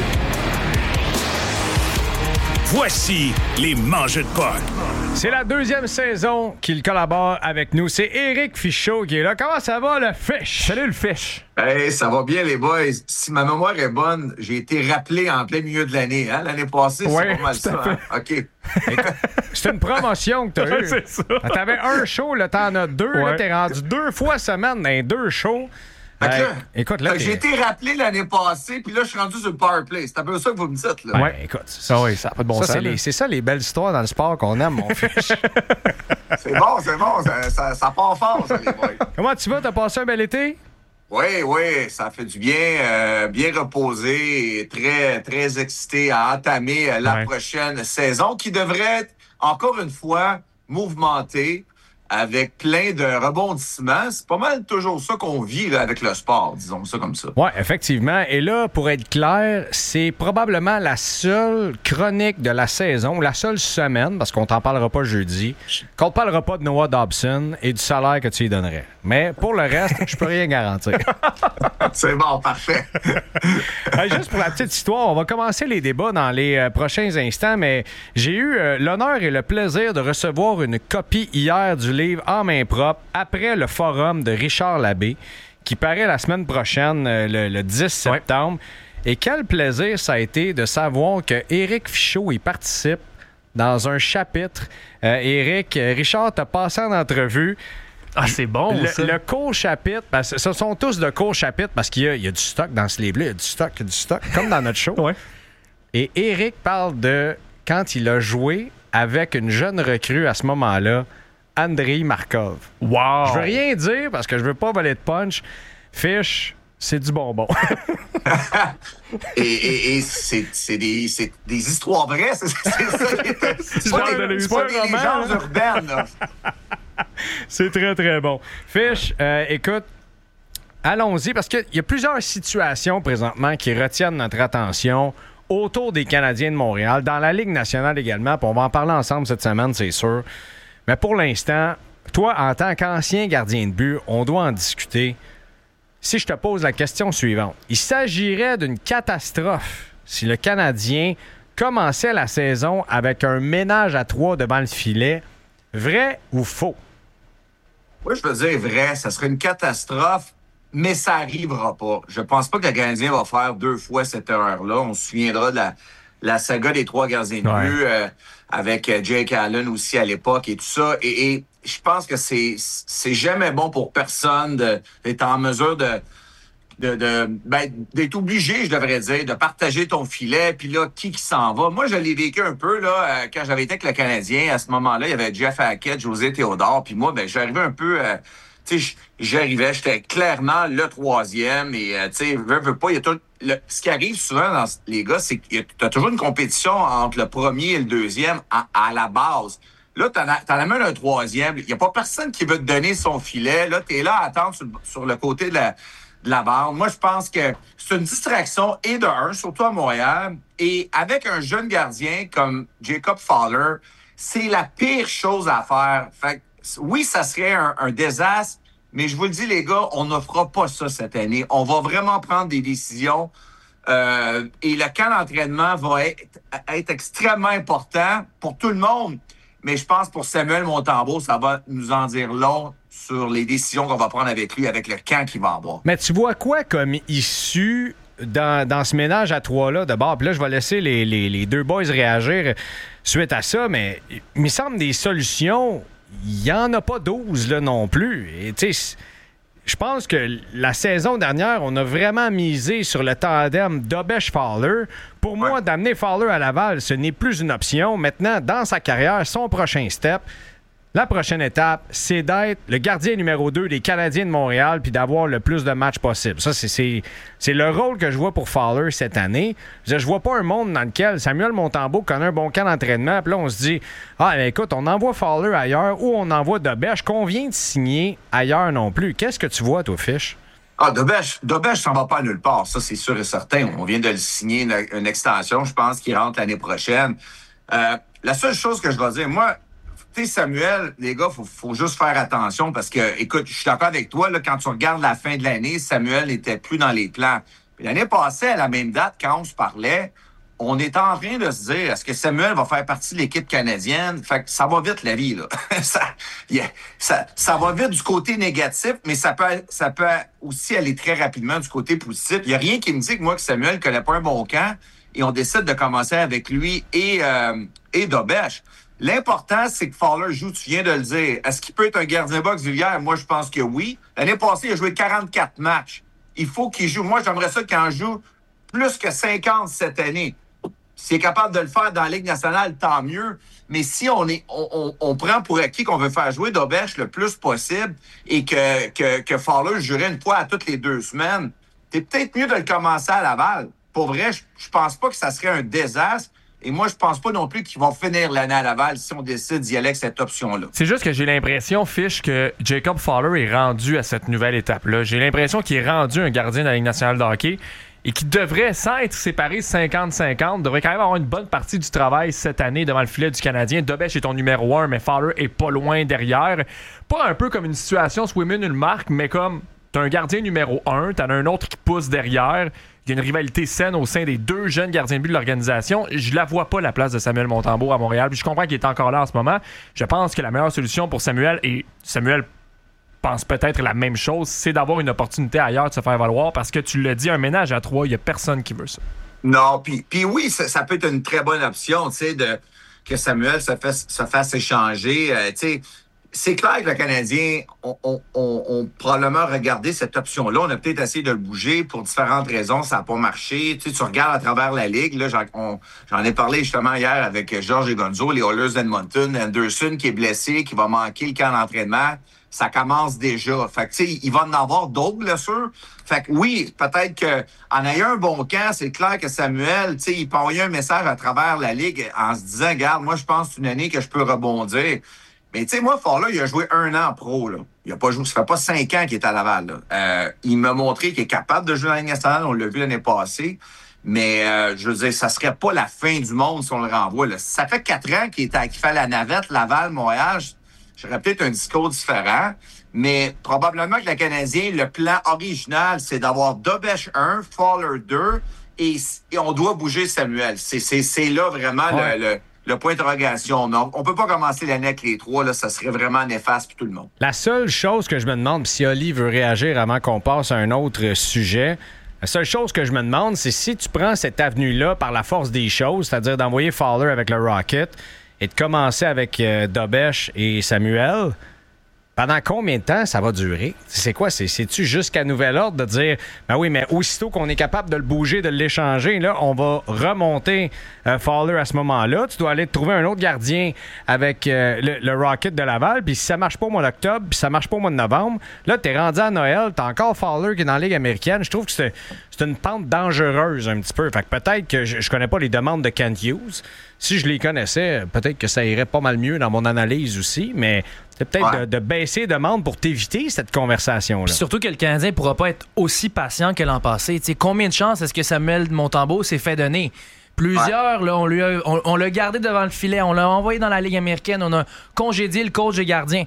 Voici les mangeux de potes. C'est la deuxième saison qu'il collabore avec nous. C'est Éric Fichaud qui est là. Comment ça va, le fish? Salut le fish. Hey, ça va bien, les boys. Si ma mémoire est bonne, j'ai été rappelé en plein milieu de l'année. Hein? L'année passée, Ouais, c'est pas mal tout à ça. Hein? OK. C'est une promotion que t'as Ouais, eue. c'est ça. Ah, t'avais un show, là, t'en as deux. Là, Ouais. t'es rendu deux fois semaine dans les deux shows. Fait que Euh, là, écoute, là, fait que t'es- j'ai été rappelé l'année passée, puis là, je suis rendu sur le power play. C'est un peu ça que vous me dites, là. Ouais, écoute, c'est Ah oui, ça n'a pas de bon ça, sens. c'est, là. les- c'est ça les belles histoires dans le sport qu'on aime, mon fiche. C'est bon, c'est bon. Ça, ça, ça part fort, ça, les boys. Comment tu vas? T'as passé un bel été? Oui, oui, ça fait du bien, euh, bien reposé et très, très excité à entamer euh, la Ouais. prochaine saison qui devrait être, encore une fois, mouvementée avec plein de rebondissements. C'est pas mal toujours ça qu'on vit là, avec le sport, disons ça comme ça. Oui, effectivement. Et là, pour être clair, c'est probablement la seule chronique de la saison, la seule semaine, parce qu'on t'en parlera pas jeudi, qu'on ne parlera pas de Noah Dobson et du salaire que tu lui donnerais. Mais pour le reste, je peux rien garantir. C'est bon, parfait. Hey, juste pour la petite histoire, on va commencer les débats dans les euh, prochains instants, mais j'ai eu euh, l'honneur et le plaisir de recevoir une copie hier du livre En main propre après le forum de Richard Labbé qui paraît la semaine prochaine, euh, le, le dix septembre. Et quel plaisir ça a été de savoir que Éric Fichaud y participe dans un chapitre. Euh, Éric, euh, Richard t'a passé en entrevue. Ah, c'est bon, ça. Le, le court chapitre, parce que ce sont tous de courts chapitres parce qu'il y a, il y a du stock dans ce livre-là, il y a du stock, il y a du stock, comme dans notre show. Ouais. Et Éric parle de quand il a joué avec une jeune recrue à ce moment-là, Andrei Markov. Wow. Je veux rien dire parce que je veux pas voler de punch. Fish, c'est du bonbon. Et, et, et c'est, c'est, des, c'est des histoires vraies, c'est, c'est ça. qui est- C'est pas genre de des, c'est pas des roman, légendes là. urbaines, là. C'est très, très bon. Fish, euh, écoute, allons-y, parce qu'il y a plusieurs situations présentement qui retiennent notre attention autour des Canadiens de Montréal, dans la Ligue nationale également, puis on va en parler ensemble cette semaine, c'est sûr. Mais pour l'instant, toi, en tant qu'ancien gardien de but, on doit en discuter. Si je te pose la question suivante, il s'agirait d'une catastrophe si le Canadien commençait la saison avec un ménage à trois devant le filet, vrai ou faux? Moi, je veux dire vrai, ça serait une catastrophe, mais ça arrivera pas. Je pense pas que le Canadien va faire deux fois cette erreur-là. On se souviendra de la, la saga des trois gardiens de Ouais. but euh, avec euh, Jake Allen aussi à l'époque et tout ça. Et, et je pense que c'est c'est jamais bon pour personne de- d'être en mesure de de, de ben, d'être obligé, je devrais dire, de partager ton filet, puis là, qui qui s'en va. Moi, je l'ai vécu un peu, là, euh, quand j'avais été avec le Canadien. À ce moment-là, il y avait Jeff Hackett, José Théodore, puis moi, ben, j'arrivais un peu, euh, tu sais, j'arrivais, j'étais clairement le troisième, et, euh, tu sais, veux, veux pas, il y a tout... Le, ce qui arrive souvent dans les gars, c'est que tu as toujours une compétition entre le premier et le deuxième à, à la base. Là, t'en, as, t'en amènes un troisième. Il n'y a pas personne qui veut te donner son filet. Là, t'es là à attendre sur, sur le côté de la, de la barre. Moi, je pense que c'est une distraction et de un, surtout à Montréal. Et avec un jeune gardien comme Jacob Fowler, c'est la pire chose à faire. Fait que, oui, ça serait un, un désastre, mais je vous le dis, les gars, on ne fera pas ça cette année. On va vraiment prendre des décisions. Euh, et le camp d'entraînement va être, être extrêmement important pour tout le monde. Mais je pense pour Samuel Montembeault, ça va nous en dire long sur les décisions qu'on va prendre avec lui, avec le camp qu'il va avoir. Mais tu vois quoi comme issue dans, dans ce ménage à trois-là de bord? Puis là, je vais laisser les, les, les deux boys réagir suite à ça, mais il me semble des solutions, il n'y en a pas douze là, non plus. Et tu sais, je pense que la saison dernière, on a vraiment misé sur le tandem Dobesch-Fowler. Pour moi, Ouais. d'amener Fowler à Laval, ce n'est plus une option. Maintenant, dans sa carrière, son prochain step, la prochaine étape, c'est d'être le gardien numéro deux des Canadiens de Montréal puis d'avoir le plus de matchs possible. Ça, c'est, c'est, c'est le rôle que je vois pour Fowler cette année. Je ne vois pas un monde dans lequel Samuel Montembeault connaît un bon camp d'entraînement. Puis là, on se dit, ah, ben, écoute, on envoie Fowler ailleurs ou on envoie Dobesch qu'on vient de signer ailleurs non plus. Qu'est-ce que tu vois, toi, Fish? Ah, Dobesch, Dobesch s'en va pas nulle part. Ça, c'est sûr et certain. On vient de le signer une, une extension. Je pense qu'il rentre l'année prochaine. Euh, la seule chose que je vais dire, moi, tu sais, Samuel, les gars, faut, faut juste faire attention parce que, écoute, je suis d'accord avec toi, là, quand tu regardes la fin de l'année, Samuel n'était plus dans les plans. Puis l'année passée, à la même date, quand on se parlait, on était en train de se dire, est-ce que Samuel va faire partie de l'équipe canadienne? Fait que ça va vite, la vie, là. ça, yeah, ça, ça va vite du côté négatif, mais ça peut, ça peut aussi aller très rapidement du côté positif. Il n'y a rien qui me dit que moi, que Samuel ne connaît pas un bon camp et on décide de commencer avec lui et, euh, et Dobesch. L'important, c'est que Fowler joue, tu viens de le dire. Est-ce qu'il peut être un gardien box vulgaire? Moi, je pense que oui. L'année passée, il a joué quarante-quatre matchs. Il faut qu'il joue. Moi, j'aimerais ça qu'il en joue plus que cinquante cette année. S'il est capable de le faire dans la Ligue nationale, tant mieux. Mais si on est, on, on, on prend pour acquis qu'on veut faire jouer Dobesch le plus possible et que, que, que Fowler jouerait une fois à toutes les deux semaines, c'est peut-être mieux de le commencer à Laval. Pour vrai, je, je pense pas que ça serait un désastre. Et moi, je pense pas non plus qu'ils vont finir l'année à Laval si on décide d'y aller avec cette option-là. C'est juste que j'ai l'impression, Fish, que Jacob Fowler est rendu à cette nouvelle étape-là. J'ai l'impression qu'il est rendu un gardien de la Ligue nationale de hockey et qu'il devrait, sans être séparé cinquante cinquante, devrait quand même avoir une bonne partie du travail cette année devant le filet du Canadien. Dobesch est ton numéro un, mais Fowler est pas loin derrière. Pas un peu comme une situation Swimmin une marque, mais comme t'as un gardien numéro un, t'en as un autre qui pousse derrière. Il y a une rivalité saine au sein des deux jeunes gardiens de but de l'organisation. Je la vois pas, la place de Samuel Montembeault à Montréal. Puis je comprends qu'il est encore là en ce moment. Je pense que la meilleure solution pour Samuel, et Samuel pense peut-être la même chose, c'est d'avoir une opportunité ailleurs de se faire valoir parce que tu l'as dit, un ménage à trois, il y a personne qui veut ça. Non, puis puis oui, ça, ça peut être une très bonne option, tu sais, de que Samuel se fasse, se fasse échanger. Euh, tu sais, c'est clair que le Canadien, on, on, on, on probablement regardé cette option-là. On a peut-être essayé de le bouger pour différentes raisons. Ça n'a pas marché. Tu sais, tu regardes à travers la Ligue. Là, j'en, on, j'en ai parlé justement hier avec Georges et Gonzo, les Oilers d'Edmonton. Anderson qui est blessé, qui va manquer le camp d'entraînement. Ça commence déjà. Fait que, tu sais, il va en avoir d'autres blessures. Fait que oui, peut-être qu'en ayant un bon camp, c'est clair que Samuel, tu sais, il peut envoyer un message à travers la Ligue en se disant, regarde, moi, je pense que c'est une année que je peux rebondir. Mais tu sais, moi, Fowler, il a joué un an pro. Là. Il a pas joué, ça fait pas cinq ans qu'il est à Laval. Là. Euh, il m'a montré qu'il est capable de jouer dans la Ligue nationale. On l'a vu l'année passée. Mais euh, je veux dire, ça serait pas la fin du monde si on le renvoie. Là. Ça fait quatre ans qu'il, est à, qu'il fait la navette Laval, Montréal. J'aurais peut-être un discours différent. Mais probablement que le Canadien, le plan original, c'est d'avoir Dobesch un, Fowler deux, et, et on doit bouger Samuel. C'est, c'est, c'est là vraiment ouais. le... le Le point d'interrogation. Non, on peut pas commencer l'année avec les trois. Là, ça serait vraiment néfaste pour tout le monde. La seule chose que je me demande, si Oli veut réagir avant qu'on passe à un autre sujet, La seule chose que je me demande, c'est si tu prends cette avenue-là par la force des choses, c'est-à-dire d'envoyer Fowler avec le Rocket et de commencer avec euh, Dobesch et Samuel, pendant combien de temps ça va durer? C'est quoi? C'est, c'est-tu jusqu'à nouvel ordre de dire, ben oui, mais aussitôt qu'on est capable de le bouger, de l'échanger, là, on va remonter euh, Fowler à ce moment-là. Tu dois aller te trouver un autre gardien avec euh, le, le Rocket de Laval. Puis si ça marche pas au mois d'octobre, puis ça marche pas au mois de novembre, là, t'es rendu à Noël, t'as encore Fowler qui est dans la Ligue américaine. Je trouve que c'est, c'est une pente dangereuse un petit peu. Fait que peut-être que je, je connais pas les demandes de Kent Hughes. Si je les connaissais, peut-être que ça irait pas mal mieux dans mon analyse aussi, mais c'est peut-être ouais. de, de baisser les demandes pour t'éviter cette conversation-là. Puis surtout que le Canadien ne pourra pas être aussi patient que l'an passé. T'sais, combien de chances est-ce que Samuel Montembeault s'est fait donner? Plusieurs, ouais. là, on, lui a, on, on l'a gardé devant le filet, on l'a envoyé dans la Ligue américaine, on a congédié le coach et gardien.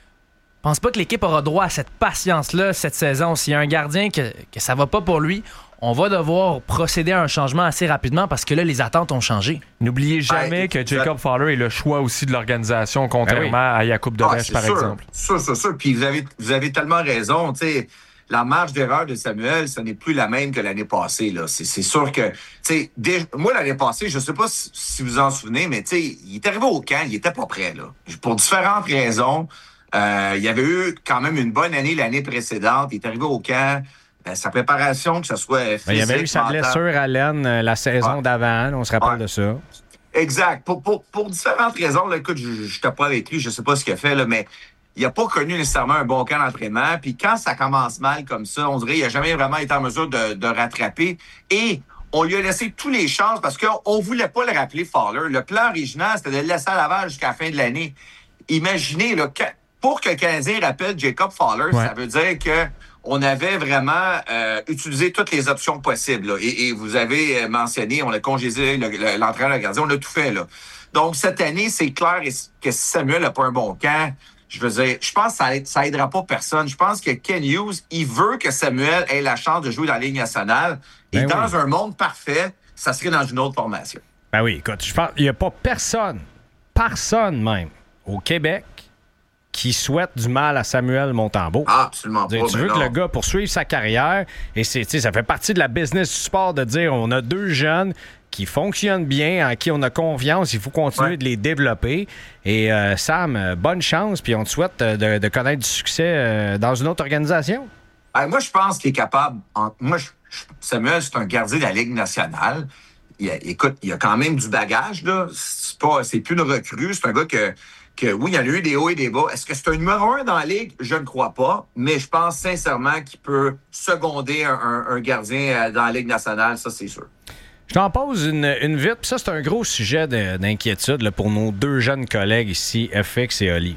Je pense pas que l'équipe aura droit à cette patience-là cette saison. S'il y a un gardien que, que ça va pas pour lui, on va devoir procéder à un changement assez rapidement parce que là, les attentes ont changé. N'oubliez jamais ouais, que Jacob Fowler est le choix aussi de l'organisation, contrairement ben oui. à Jakub Dobesch, ah, par sûr, exemple. C'est sûr, c'est sûr. Puis vous avez, vous avez tellement raison. T'sais, la marge d'erreur de Samuel, ce n'est plus la même que l'année passée. Là. C'est, c'est sûr que... Déjà, moi, l'année passée, je ne sais pas si, si vous en souvenez, mais il est arrivé au camp, il n'était pas prêt. Là. Pour différentes raisons. Euh, il y avait eu quand même une bonne année l'année précédente. Il est arrivé au camp... Ben, sa préparation, que ce soit physique, ben, il y avait eu sa mental. blessure à l'aine euh, la saison ouais. d'avant. On se rappelle ouais. de ça. Exact. Pour, pour, pour différentes raisons, là, écoute, je n'étais pas avec lui, je ne sais pas ce qu'il a fait, là, mais il n'a pas connu nécessairement un bon camp d'entraînement. Puis quand ça commence mal comme ça, on dirait qu'il n'a jamais vraiment été en mesure de, de rattraper. Et on lui a laissé tous les chances parce qu'on ne voulait pas le rappeler, Fowler. Le plan original, c'était de le laisser à Laval jusqu'à la fin de l'année. Imaginez, là, que, pour que le Canadien rappelle Jacob Fowler, ouais. ça veut dire que on avait vraiment euh, utilisé toutes les options possibles. Là. Et, et vous avez mentionné, on a congédié le, le, l'entraîneur, le gardien, on a tout fait. Là. Donc, cette année, c'est clair que si Samuel n'a pas un bon camp, je veux dire, je pense que ça, ça aidera pas personne. Je pense que Ken Hughes, il veut que Samuel ait la chance de jouer dans la Ligue nationale. Et ben dans oui. un monde parfait, ça serait dans une autre formation. Ben oui, écoute, je pense qu'il n'y a pas personne, personne même, au Québec, qui souhaite du mal à Samuel Montembeault. Ah, absolument pas. Tu veux non. que le gars poursuive sa carrière et c'est, ça fait partie de la business du sport de dire on a deux jeunes qui fonctionnent bien, en qui on a confiance, il faut continuer ouais. de les développer. Et euh, Sam, bonne chance, puis on te souhaite de, de connaître du succès euh, dans une autre organisation. Ben, moi, je pense qu'il est capable. En, moi, je, Samuel, c'est un gardien de la Ligue nationale. Il a, écoute, il a quand même du bagage, là. C'est pas, c'est plus une recrue, c'est un gars que que oui, il y en a eu des hauts et des bas. Est-ce que c'est un numéro un dans la Ligue? Je ne crois pas, mais je pense sincèrement qu'il peut seconder un, un, un gardien dans la Ligue nationale, ça c'est sûr. Je t'en pose une, une vite, puis ça c'est un gros sujet de, d'inquiétude là, pour nos deux jeunes collègues ici, F X et Oli.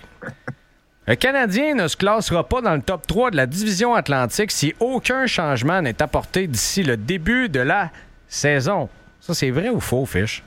Le Canadien ne se classera pas dans le top trois de la division Atlantique si aucun changement n'est apporté d'ici le début de la saison. Ça c'est vrai ou faux, Fish?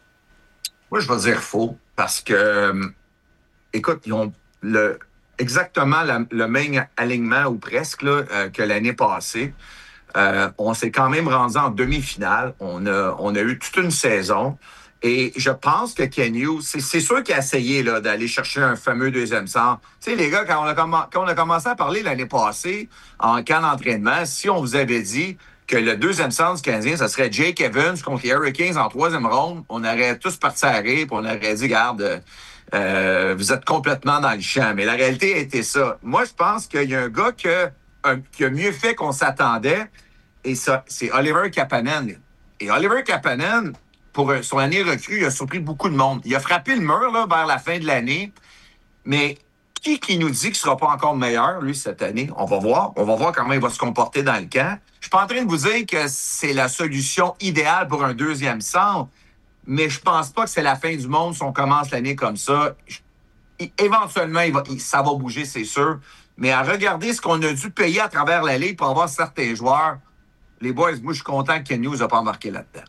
Moi je vais dire faux, parce que écoute, ils ont le, exactement la, le même alignement ou presque là, euh, que l'année passée. Euh, on s'est quand même rendu en demi-finale. On a, on a eu toute une saison. Et je pense que Ken Hughes, c'est, c'est sûr qu'il a essayé là, d'aller chercher un fameux deuxième centre. Tu sais, les gars, quand on, a comm- quand on a commencé à parler l'année passée en camp d'entraînement, si on vous avait dit que le deuxième centre du Canadien, ça serait Jake Evans contre les Hurricanes en troisième ronde, on aurait tous parti à rire et on aurait dit, garde... Euh, vous êtes complètement dans le champ. Mais la réalité a été ça. Moi, je pense qu'il y a un gars que, un, qui a mieux fait qu'on s'attendait, et ça, c'est Oliver Kapanen. Et Oliver Kapanen, pour son année recrue, il a surpris beaucoup de monde. Il a frappé le mur là, vers la fin de l'année, mais qui qui nous dit qu'il ne sera pas encore meilleur, lui, cette année? On va voir. On va voir comment il va se comporter dans le camp. Je suis pas en train de vous dire que c'est la solution idéale pour un deuxième centre, mais je pense pas que c'est la fin du monde si on commence l'année comme ça. Éventuellement, il va, il, ça va bouger, c'est sûr. Mais à regarder ce qu'on a dû payer à travers la Ligue pour avoir certains joueurs, les boys, moi, je suis content que Ken Hughes n'a pas embarqué là-dedans.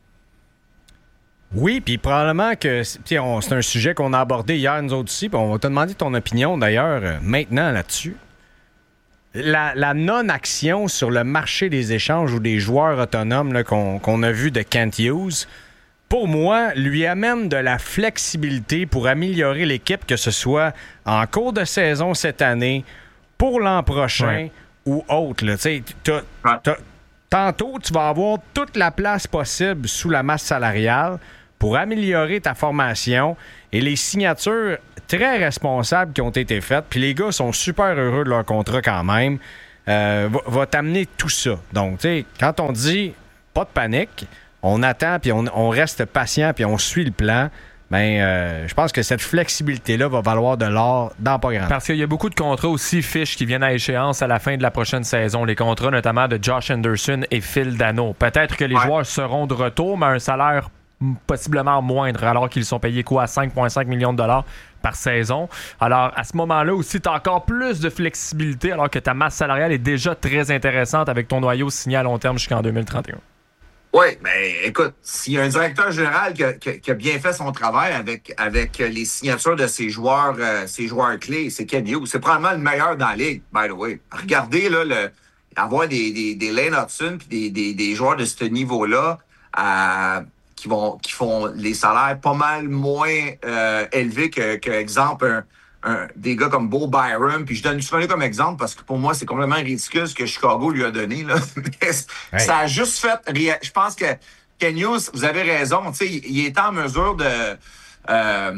Oui, puis probablement que on, c'est un sujet qu'on a abordé hier, nous autres aussi, puis on va te demander ton opinion, d'ailleurs, euh, maintenant là-dessus. La, la non-action sur le marché des échanges ou des joueurs autonomes là, qu'on, qu'on a vu de Kent Hughes, pour moi, lui amène de la flexibilité pour améliorer l'équipe, que ce soit en cours de saison cette année, pour l'an prochain ouais. ou autre. Tu sais, t'as, t'as, tantôt, tu vas avoir toute la place possible sous la masse salariale pour améliorer ta formation et les signatures très responsables qui ont été faites. Puis les gars sont super heureux de leur contrat quand même. Euh, va, va t'amener tout ça. Donc, tu sais, quand on dit pas de panique, on attend, puis on, on reste patient, puis on suit le plan, bien, euh, je pense que cette flexibilité-là va valoir de l'or dans pas grand. Parce qu'il y a beaucoup de contrats aussi, fiches, qui viennent à échéance à la fin de la prochaine saison. Les contrats notamment de Josh Anderson et Phil Dano. Peut-être que les ouais. joueurs seront de retour, mais à un salaire possiblement moindre, alors qu'ils sont payés quoi, cinq virgule cinq millions de dollars par saison. Alors, à ce moment-là aussi, tu as encore plus de flexibilité, alors que ta masse salariale est déjà très intéressante avec ton noyau signé à long terme jusqu'en deux mille trente et un. Oui, mais écoute, s'il y a un directeur général qui a, qui, qui a bien fait son travail avec, avec les signatures de ses joueurs, euh, ses joueurs clés, c'est Ken Hughes. C'est probablement le meilleur dans la ligue, by the way. Regardez, là, le, avoir des, des, des Lane Hudson puis des, des, des joueurs de ce niveau-là à qui vont qui font les salaires pas mal moins euh, élevés que, que exemple, un, un, des gars comme Bo Byram. Puis je donne souvent comme exemple parce que pour moi, c'est complètement ridicule ce que Chicago lui a donné. Là. Mais ça a juste fait... Je pense que Ken Hughes, vous avez raison, tu sais, il est en mesure de... Euh,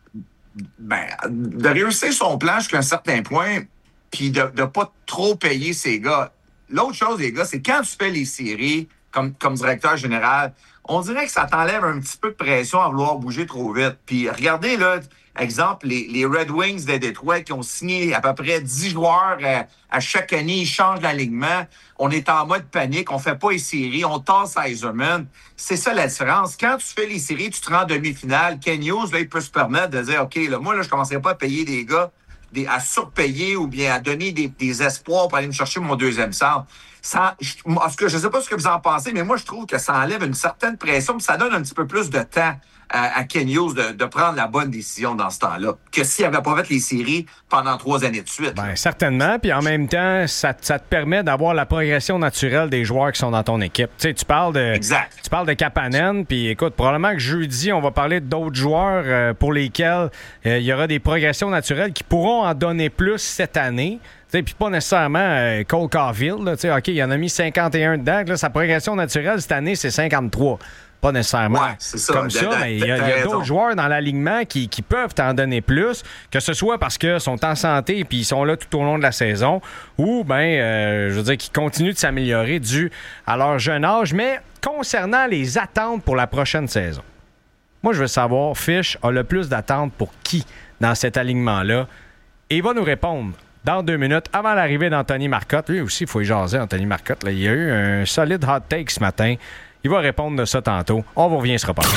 ben, de réussir son plan jusqu'à un certain point puis de ne pas trop payer ses gars. L'autre chose, les gars, c'est quand tu fais les séries comme, comme directeur général, on dirait que ça t'enlève un petit peu de pression à vouloir bouger trop vite. Puis regardez, là, exemple, les, les Red Wings de Détroit qui ont signé à peu près dix joueurs euh, à chaque année, ils changent l'alignement. On est en mode panique, on fait pas les séries, on tasse Yzerman. C'est ça la différence. Quand tu fais les séries, tu te rends en demi-finale. Ken Hughes, là, il peut se permettre de dire, OK, là, moi, là, je commencerai pas à payer des gars, des, à surpayer ou bien à donner des, des espoirs pour aller me chercher mon deuxième centre. Ça, je, je ne sais pas ce que vous en pensez, mais moi, je trouve que ça enlève une certaine pression, puis ça donne un petit peu plus de temps à, à Ken Hughes de, de prendre la bonne décision dans ce temps-là, que s'il n'avait pas fait les séries pendant trois années de suite. Bien, certainement, puis en même temps, ça, ça te permet d'avoir la progression naturelle des joueurs qui sont dans ton équipe. Tu sais, tu parles de, exact. Tu parles de Kapanen, puis écoute, probablement que jeudi, on va parler d'autres joueurs euh, pour lesquels euh, il y aura des progressions naturelles qui pourront en donner plus cette année. Puis pas nécessairement euh, Cole Caulfield. Là, OK, il en a mis cinquante et un dedans. Là, sa progression naturelle cette année, c'est cinquante-trois. Pas nécessairement ouais, c'est ça. comme ça, mais il y a, y a d'autres joueurs dans l'alignement qui, qui peuvent t'en donner plus, que ce soit parce qu'ils sont en santé et puis ils sont là tout au long de la saison, ou bien, euh, je veux dire, qu'ils continuent de s'améliorer dû à leur jeune âge. Mais concernant les attentes pour la prochaine saison, moi, je veux savoir, Fish a le plus d'attentes pour qui dans cet alignement-là? Et il va nous répondre dans deux minutes, avant l'arrivée d'Anthony Marcotte. Lui aussi, il faut y jaser, Anthony Marcotte. Là, il y a eu un solide hot take ce matin. Il va répondre de ça tantôt. On vous revient, se reparler.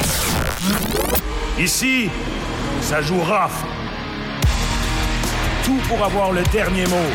Ici, ça joue rough. Tout pour avoir le dernier mot.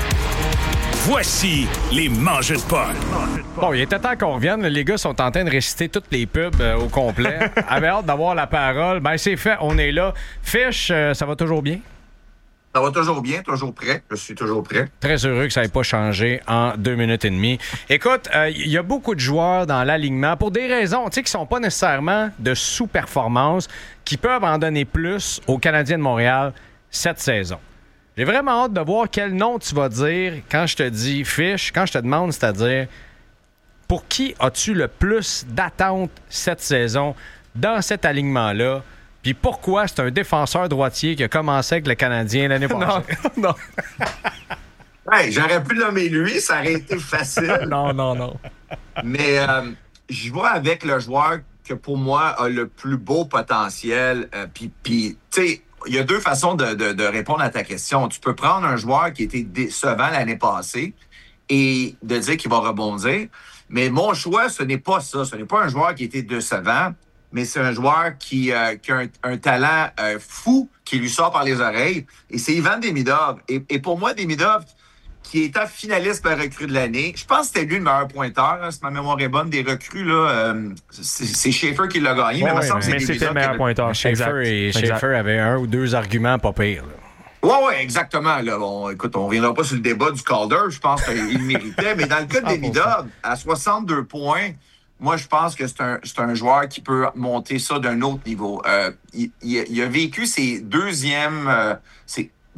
Voici les Mangeux de Paul. Bon, il était temps qu'on revienne. Les gars sont en train de réciter toutes les pubs euh, au complet. Avait hâte d'avoir la parole. Ben, c'est fait, on est là. Fish, euh, ça va toujours bien? Ça va toujours bien, toujours prêt. Je suis toujours prêt. Très heureux que ça n'ait pas changé en deux minutes et demie. Écoute, il euh, y a beaucoup de joueurs dans l'alignement pour des raisons, tu sais, qui sont pas nécessairement de sous-performance, qui peuvent en donner plus aux Canadiens de Montréal cette saison. J'ai vraiment hâte de voir quel nom tu vas dire quand je te dis Fish, quand je te demande, c'est-à-dire pour qui as-tu le plus d'attentes cette saison dans cet alignement-là? Puis pourquoi c'est un défenseur droitier qui a commencé avec le Canadien l'année passée? Non, non. Hey, j'aurais pu nommer lui, ça aurait été facile. non, non, non. Mais euh, je vois avec le joueur que pour moi a le plus beau potentiel. Euh, puis, puis tu sais, il y a deux façons de, de, de répondre à ta question. Tu peux prendre un joueur qui était décevant l'année passée et de dire qu'il va rebondir. Mais mon choix, ce n'est pas ça. Ce n'est pas un joueur qui était décevant. Mais c'est un joueur qui, euh, qui a un, un talent euh, fou qui lui sort par les oreilles. Et c'est Ivan Demidov. Et, et pour moi, Demidov, qui était finaliste pour la recrue de l'année, je pense que c'était lui le meilleur pointeur, hein, si ma mémoire est bonne, des recrues. Là, euh, c'est, c'est Schaefer qui l'a gagné. Ouais, mais ouais, il me semble mais que c'était le meilleur pointeur. Schaefer, et, Schaefer avait un ou deux arguments pas pires. Oui, oui, exactement. Là. Bon, écoute, on ne reviendra pas sur le débat du Calder. Je pense qu'il le méritait. Mais dans le cas de Demidov, à soixante-deux points, moi, je pense que c'est un, c'est un joueur qui peut monter ça d'un autre niveau. Euh, il, il, il a vécu ses deuxièmes, euh, ses,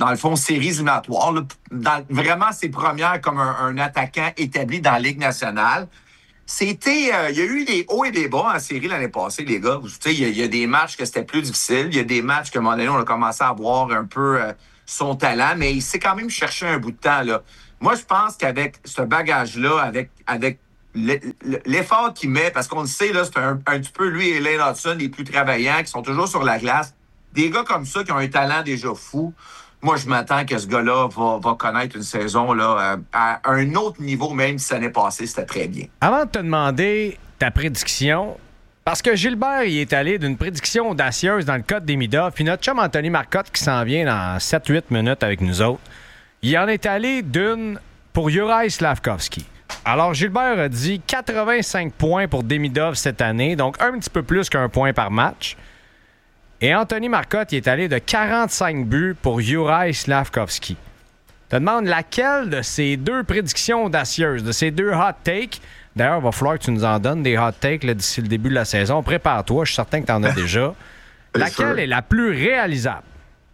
dans le fond, séries éliminatoires, là, dans vraiment ses premières comme un, un attaquant établi dans la Ligue nationale. C'était, euh, il y a eu des hauts et des bas en série l'année passée, les gars. Tu sais, il y, y a des matchs que c'était plus difficile. Il y a des matchs que, à un moment donné, on a commencé à voir un peu euh, son talent, mais il s'est quand même cherché un bout de temps, là. Moi, je pense qu'avec ce bagage-là, avec, avec l'effort qu'il met, parce qu'on le sait, là, c'est un, un petit peu lui et Lane Hudson, les plus travaillants, qui sont toujours sur la glace. Des gars comme ça qui ont un talent déjà fou. Moi, je m'attends que ce gars-là va, va connaître une saison là, à un autre niveau, même si l'année passée, c'était très bien. Avant de te demander ta prédiction, parce que Gilbert il est allé d'une prédiction audacieuse dans le cas des Midov, puis notre chum Anthony Marcotte qui s'en vient dans sept huit minutes avec nous autres, il en est allé d'une pour Juraj Slafkovský. Alors, Gilbert a dit quatre-vingt-cinq points pour Demidov cette année, donc un petit peu plus qu'un point par match. Et Anthony Marcotte il est allé de quarante-cinq buts pour Juraj Slafkovský. Je te demande laquelle de ces deux prédictions audacieuses, de ces deux hot takes, d'ailleurs, il va falloir que tu nous en donnes des hot takes là, d'ici le début de la saison. Prépare-toi, je suis certain que tu en as déjà. Laquelle est la plus réalisable?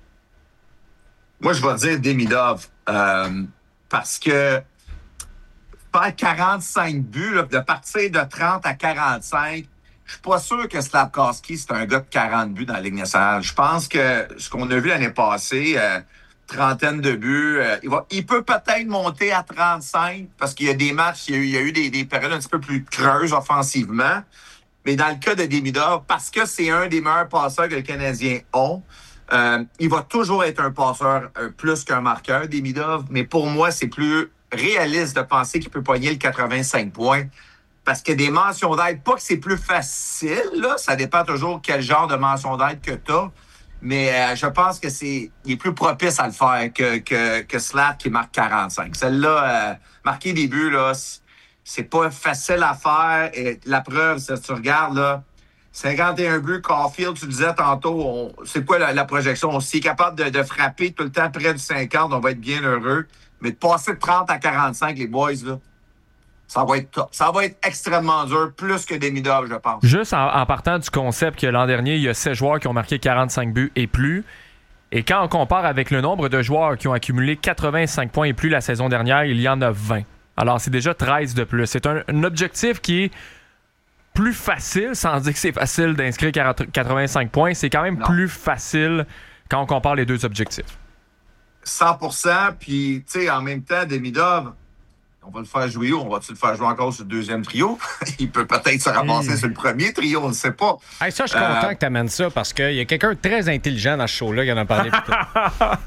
Moi, je vais dire Demidov, euh, parce que faire quarante-cinq buts, là, de partir de trente à quarante-cinq, je suis pas sûr que Slafkovský, c'est un gars de quarante buts dans la Ligue nationale. Je pense que ce qu'on a vu l'année passée, euh, trentaine de buts, euh, il, va, il peut peut-être monter à trente-cinq parce qu'il y a des matchs, il y a eu, il y a eu des, des périodes un petit peu plus creuses offensivement. Mais dans le cas de Demidov, parce que c'est un des meilleurs passeurs que les Canadiens ont, euh, il va toujours être un passeur euh, plus qu'un marqueur, Demidov. Mais pour moi, c'est plus réaliste de penser qu'il peut pogner le quatre-vingt-cinq points. Parce que des mentions d'aide, pas que c'est plus facile, là, ça dépend toujours quel genre de mention d'aide que tu as, mais euh, je pense que c'est il est plus propice à le faire que, que, que Slav qui marque quarante-cinq. Celle-là, euh, marquer des buts, là, c'est pas facile à faire. Et la preuve, si tu regardes, là, cinquante et un buts, Caulfield, tu disais tantôt, on, c'est quoi la, la projection? On s'est capable de, de frapper tout le temps près du cinquante, on va être bien heureux. Mais de passer de trente à quarante-cinq, les boys, là, Ça va être top. Ça va être extrêmement dur, plus que Demidov, je pense. Juste en, en partant du concept que l'an dernier, il y a sept joueurs qui ont marqué quarante-cinq buts et plus. Et quand on compare avec le nombre de joueurs qui ont accumulé quatre-vingt-cinq points et plus la saison dernière, il y en a vingt. Alors, c'est déjà treize de plus. C'est un, un objectif qui est plus facile, sans dire que c'est facile d'inscrire quatre-vingt-cinq points. C'est quand même non. plus facile quand on compare les deux objectifs. cent pour cent, puis, tu sais, en même temps, Demidov, on va le faire jouer où? On va-tu le faire jouer encore sur le deuxième trio? Il peut peut-être se ramasser mmh. sur le premier trio, on ne sait pas. Hey, ça, je suis content euh... que tu amènes ça parce qu'il y a quelqu'un de très intelligent dans ce show-là qui en a parlé plus tard.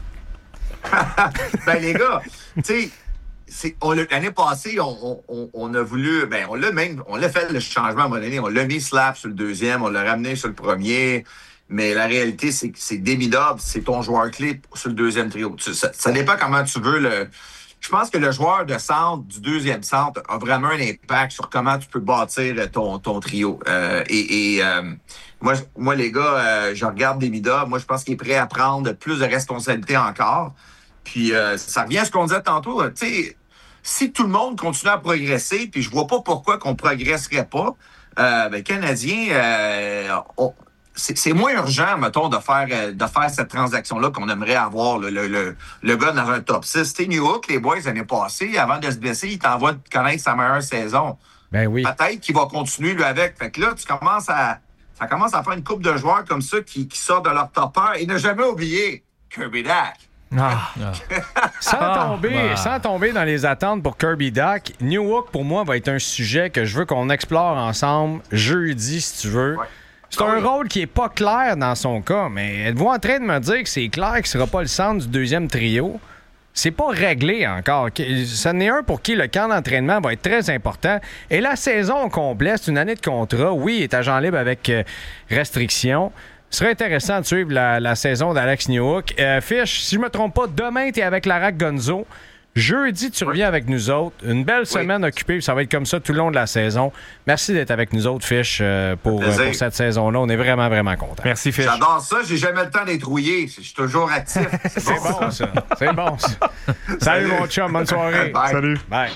Ben, les gars, tu sais, l'année passée, on, on, on a voulu, ben, on l'a même, on l'a fait le changement à un moment donné. On l'a mis Slap sur le deuxième, on l'a ramené sur le premier. Mais la réalité, c'est que c'est Demidov, c'est ton joueur clé sur le deuxième trio. Tu, ça, ça dépend comment tu veux le. Je pense que le joueur de centre, du deuxième centre, a vraiment un impact sur comment tu peux bâtir ton, ton trio. Euh, et et euh, moi, moi, les gars, euh, je regarde Demidov. Moi, je pense qu'il est prêt à prendre plus de responsabilités encore. Puis, euh, ça revient à ce qu'on disait tantôt. Tu sais, si tout le monde continue à progresser, puis je vois pas pourquoi qu'on progresserait pas, euh, ben, Canadiens, euh, on, C'est, c'est moins urgent, mettons, de faire, de faire cette transaction-là qu'on aimerait avoir, le, le, le, le gars dans un top six. Tu sais, New York, les boys, l'année passée, avant de se blesser, il t'envoie connaître sa meilleure saison. Ben oui. Peut-être qu'il va continuer, lui, avec. Fait que là, tu commences à, ça commence à faire une couple de joueurs comme ça qui, qui sortent de leur top un. Et ne jamais oublier Kirby Dach. Ah. sans, tomber, ah. sans tomber dans les attentes pour Kirby Dach, Newhook, pour moi, va être un sujet que je veux qu'on explore ensemble jeudi, si tu veux. Ouais. C'est un rôle qui est pas clair dans son cas, mais êtes-vous en train de me dire que c'est clair qu'il sera pas le centre du deuxième trio? C'est pas réglé encore. Ce n'est un pour qui le camp d'entraînement va être très important. Et la saison complète, c'est une année de contrat. Oui, il est agent libre avec euh, restriction. Ce serait intéressant de suivre la, la saison d'Alex Newhook. Euh, Fish, si je me trompe pas, demain, t'es avec Larac Gonzo. Jeudi, tu reviens avec nous autres. Une belle semaine oui. occupée, ça va être comme ça tout le long de la saison. Merci d'être avec nous autres, Fish, euh, pour, euh, pour cette saison-là. On est vraiment, vraiment contents. Merci, Fish. J'adore ça. J'ai jamais le temps d'être rouillé. Je suis toujours actif. C'est, C'est bon, bon, ça. C'est bon, ça. Salut, Salut, mon chum. Bonne soirée. Bye. Salut. Bye.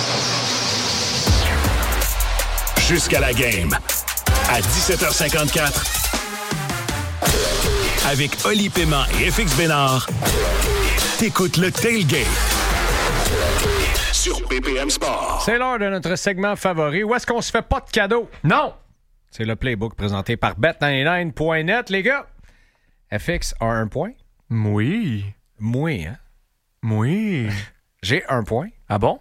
Jusqu'à la game. À dix-sept heures cinquante-quatre. Avec Oli Paiement et F X Bénard. T'écoutes le Tailgate sur B P M Sport. C'est l'heure de notre segment favori. Où est-ce qu'on se fait pas de cadeaux? Non! C'est le playbook présenté par bet quatre-vingt-dix-neuf point net, les gars. F X a un point. Oui. Moi, hein? Oui. J'ai un point. Ah bon?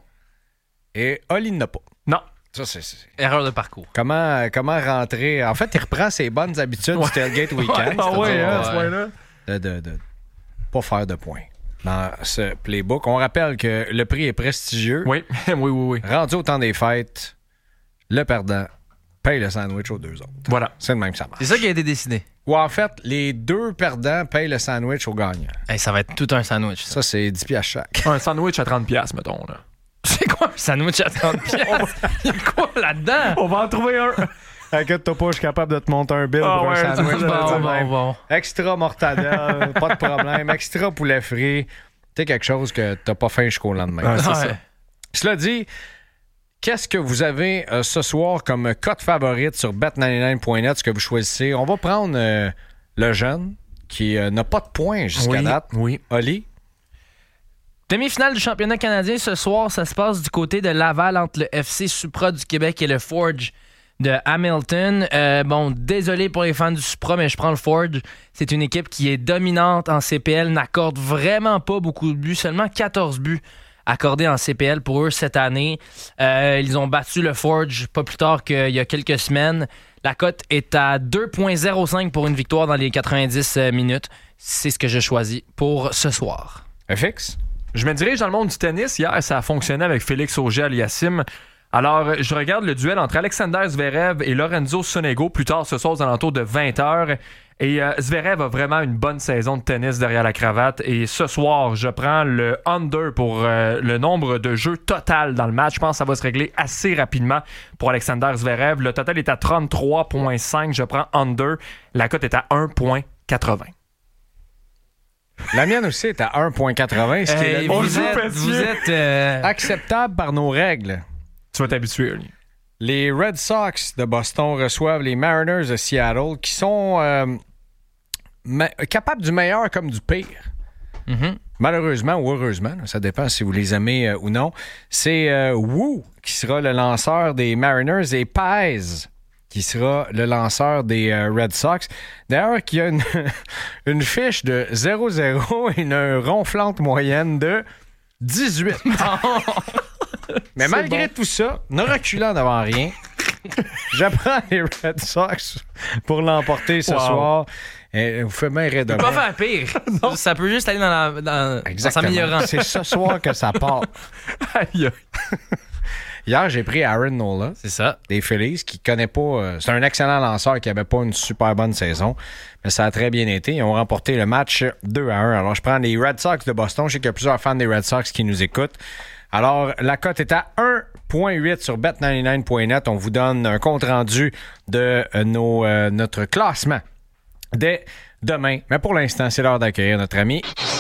Et Oli n'a pas. Non. Ça, c'est... c'est... Erreur de parcours. Comment, comment rentrer... En fait, il reprend ses bonnes habitudes du Tailgate Weekend. Ah ouais, c'est-à-dire, hein, euh, ce point-là. de, de, de pas faire de points dans ce playbook. On rappelle que le prix est prestigieux. Oui, oui, oui, oui. Rendu au temps des fêtes, le perdant paye le sandwich aux deux autres. Voilà. C'est le même que ça marche. C'est ça qui a été décidé. Ou en fait, les deux perdants payent le sandwich aux gagnants. Hey, ça va être tout un sandwich. Ça. Ça, c'est dix piastres chaque. Un sandwich à trente piastres, mettons. Là. C'est quoi un sandwich à trente piastres? Il y a quoi là-dedans? On va en trouver un. Inquiète-toi pas, je suis capable de te monter un bill Ah pour ouais, un sandwich. ça, Bon, ça, bon, bon. Extra mortadelle, pas de problème. Extra poulet frit. C'est quelque chose que t'as pas faim jusqu'au lendemain. Ah, c'est Ouais. ça. Cela dit, qu'est-ce que vous avez euh, ce soir comme cote favorite sur bet quatre-vingt-dix-neuf point net, ce que vous choisissez? On va prendre euh, le jeune qui euh, n'a pas de points jusqu'à Oui, date. oui. Oli? Demi-finale du championnat canadien ce soir, ça se passe du côté de Laval entre le F C Supra du Québec et le Forge de Hamilton. Euh, bon, désolé pour les fans du Supra, mais je prends le Forge. C'est une équipe qui est dominante en C P L, n'accorde vraiment pas beaucoup de buts, seulement quatorze buts accordés en C P L pour eux cette année. Euh, ils ont battu le Forge pas plus tard qu'il y a quelques semaines. La cote est à deux virgule zéro cinq pour une victoire dans les quatre-vingt-dix minutes. C'est ce que j'ai choisi pour ce soir. F X? Je me dirige dans le monde du tennis. Hier, ça a fonctionné avec Félix Auger-Aliassime. Alors, je regarde le duel entre Alexander Zverev et Lorenzo Sonego plus tard ce soir aux alentours de vingt heures. Et euh, Zverev a vraiment une bonne saison de tennis derrière la cravate. Et ce soir, je prends le under pour euh, le nombre de jeux total dans le match. Je pense que ça va se régler assez rapidement pour Alexander Zverev. Le total est à trente-trois virgule cinq. Je prends under. La cote est à un virgule quatre-vingts. La mienne aussi est à un virgule quatre-vingts, ce qui est Hey, le- on vous, joue êtes, précieux. vous êtes euh, acceptable par nos règles. Tu vas t'habituer, Oli. Les Red Sox de Boston reçoivent les Mariners de Seattle qui sont euh, ma- capables du meilleur comme du pire. mhm. Malheureusement ou heureusement, là, ça dépend si vous les aimez euh, ou non. C'est euh, Wu qui sera le lanceur des Mariners et Paz qui sera le lanceur des euh, Red Sox. D'ailleurs, qui a une, une fiche de zéro zéro et une ronflante moyenne de dix-huit. Mais malgré tout ça, ne reculant devant rien, j'apprends les Red Sox pour l'emporter ce Wow. soir. Et vous faites bien rire de Pas moi. faire pire. Ça peut juste aller dans la, dans, en Exactement. s'améliorant. C'est ce soir que ça part. Aïe, aïe. Hier, j'ai pris Aaron Nola C'est ça. des Phillies qui connaît pas. euh, c'est un excellent lanceur qui avait pas une super bonne saison, mais ça a très bien été. Ils ont remporté le match deux à un. Alors, je prends les Red Sox de Boston. Je sais qu'il y a plusieurs fans des Red Sox qui nous écoutent. Alors, la cote est à un virgule huit sur bet quatre-vingt-dix-neuf point net. On vous donne un compte-rendu de euh, nos, euh, notre classement dès demain. Mais pour l'instant, c'est l'heure d'accueillir notre ami.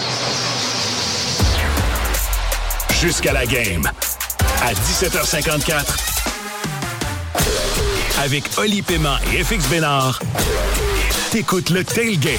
Jusqu'à la game. À dix-sept heures cinquante-quatre. Avec Oli Paiement et F X Bénard. T'écoutes le Tailgate.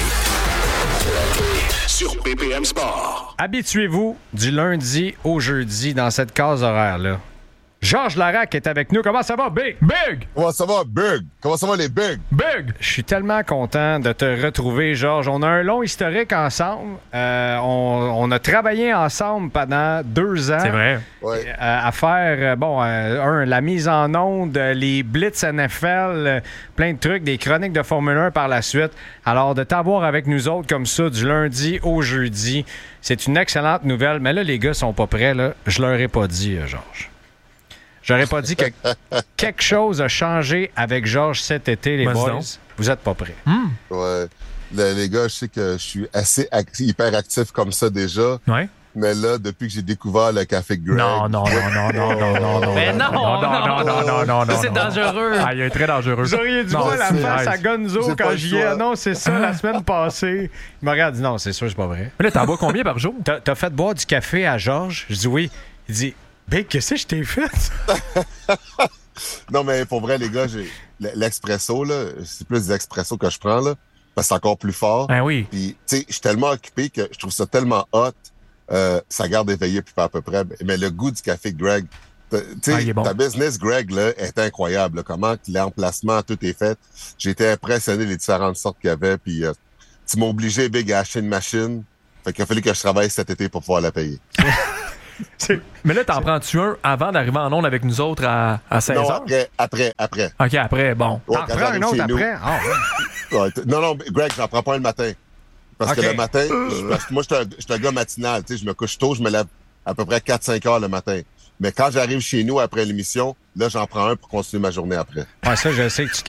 Sur B P M Sport. Habituez-vous du lundi au jeudi dans cette case horaire-là. Georges Larac est avec nous. Comment ça va, Big? Big! Comment ça va, Big? Comment ça va, les Big? Big! Je suis tellement content de te retrouver, Georges. On a un long historique ensemble. Euh, on, on a travaillé ensemble pendant deux ans. C'est vrai. Ouais. Euh, à faire, euh, bon, euh, un, la mise en onde, euh, les Blitz N F L, euh, plein de trucs, des chroniques de Formule un par la suite. Alors, de t'avoir avec nous autres comme ça, du lundi au jeudi, c'est une excellente nouvelle. Mais là, les gars sont pas prêts, là. Je leur ai pas dit, euh, Georges. J'aurais pas dit que quelque chose a changé avec Georges cet été, les Vas-y boys. donc. Vous êtes pas prêts. Ouais. Les, les gars, je sais que je suis assez acti- hyper actif comme ça déjà. Ouais. Mais là, depuis que j'ai découvert le café Greg. Non, non, non, non, non, non, non, non. Mais non, non, non, non, non, non, non, Ça, non. c'est non. dangereux. Ah, il est très dangereux. Vous auriez dû Non, voir la c'est- face à arrête. Gonzo J'ai pas quand le j'y ai choix. annoncé ça la semaine passée. Il m'a regardé, non, c'est sûr, c'est pas vrai. Mais là, t'en bois combien par jour? T'as, t'as fait boire du café à Georges? Je dis oui. Il dit, Big, qu'est-ce que je t'ai fait? Non, mais pour vrai, les gars, j'ai l'expresso, là, c'est plus des expressos que je prends, là, parce que c'est encore plus fort. Ah oui. Puis, tu sais, je suis tellement occupé que je trouve ça tellement hot euh, ça garde éveillé puis pas à peu près. Mais le goût du café Greg, tu sais, Ah, il est bon. ta business Greg là, est incroyable. Là. Comment l'emplacement, tout est fait. J'ai été impressionné des différentes sortes qu'il y avait. Puis euh, tu m'as obligé, Big, à acheter une machine. Fait qu'il a fallu que je travaille cet été pour pouvoir la payer. Mais là, t'en prends-tu un avant d'arriver en onde avec nous autres à, à seize Non, heures? après, après, après. OK, après, bon. Ouais, T'en quand prends j'arrive un autre chez nous. après? Ah, ouais. Ouais, t- non, non, Greg, j'en prends pas un le matin. Parce Ok. que le matin, je- parce que moi, je suis un- je suis un gars matinal. Tu sais, je me couche tôt, je me lève à peu près quatre cinq heures le matin. Mais quand j'arrive chez nous après l'émission, là, j'en prends un pour continuer ma journée après. Ouais, ça, je sais que tu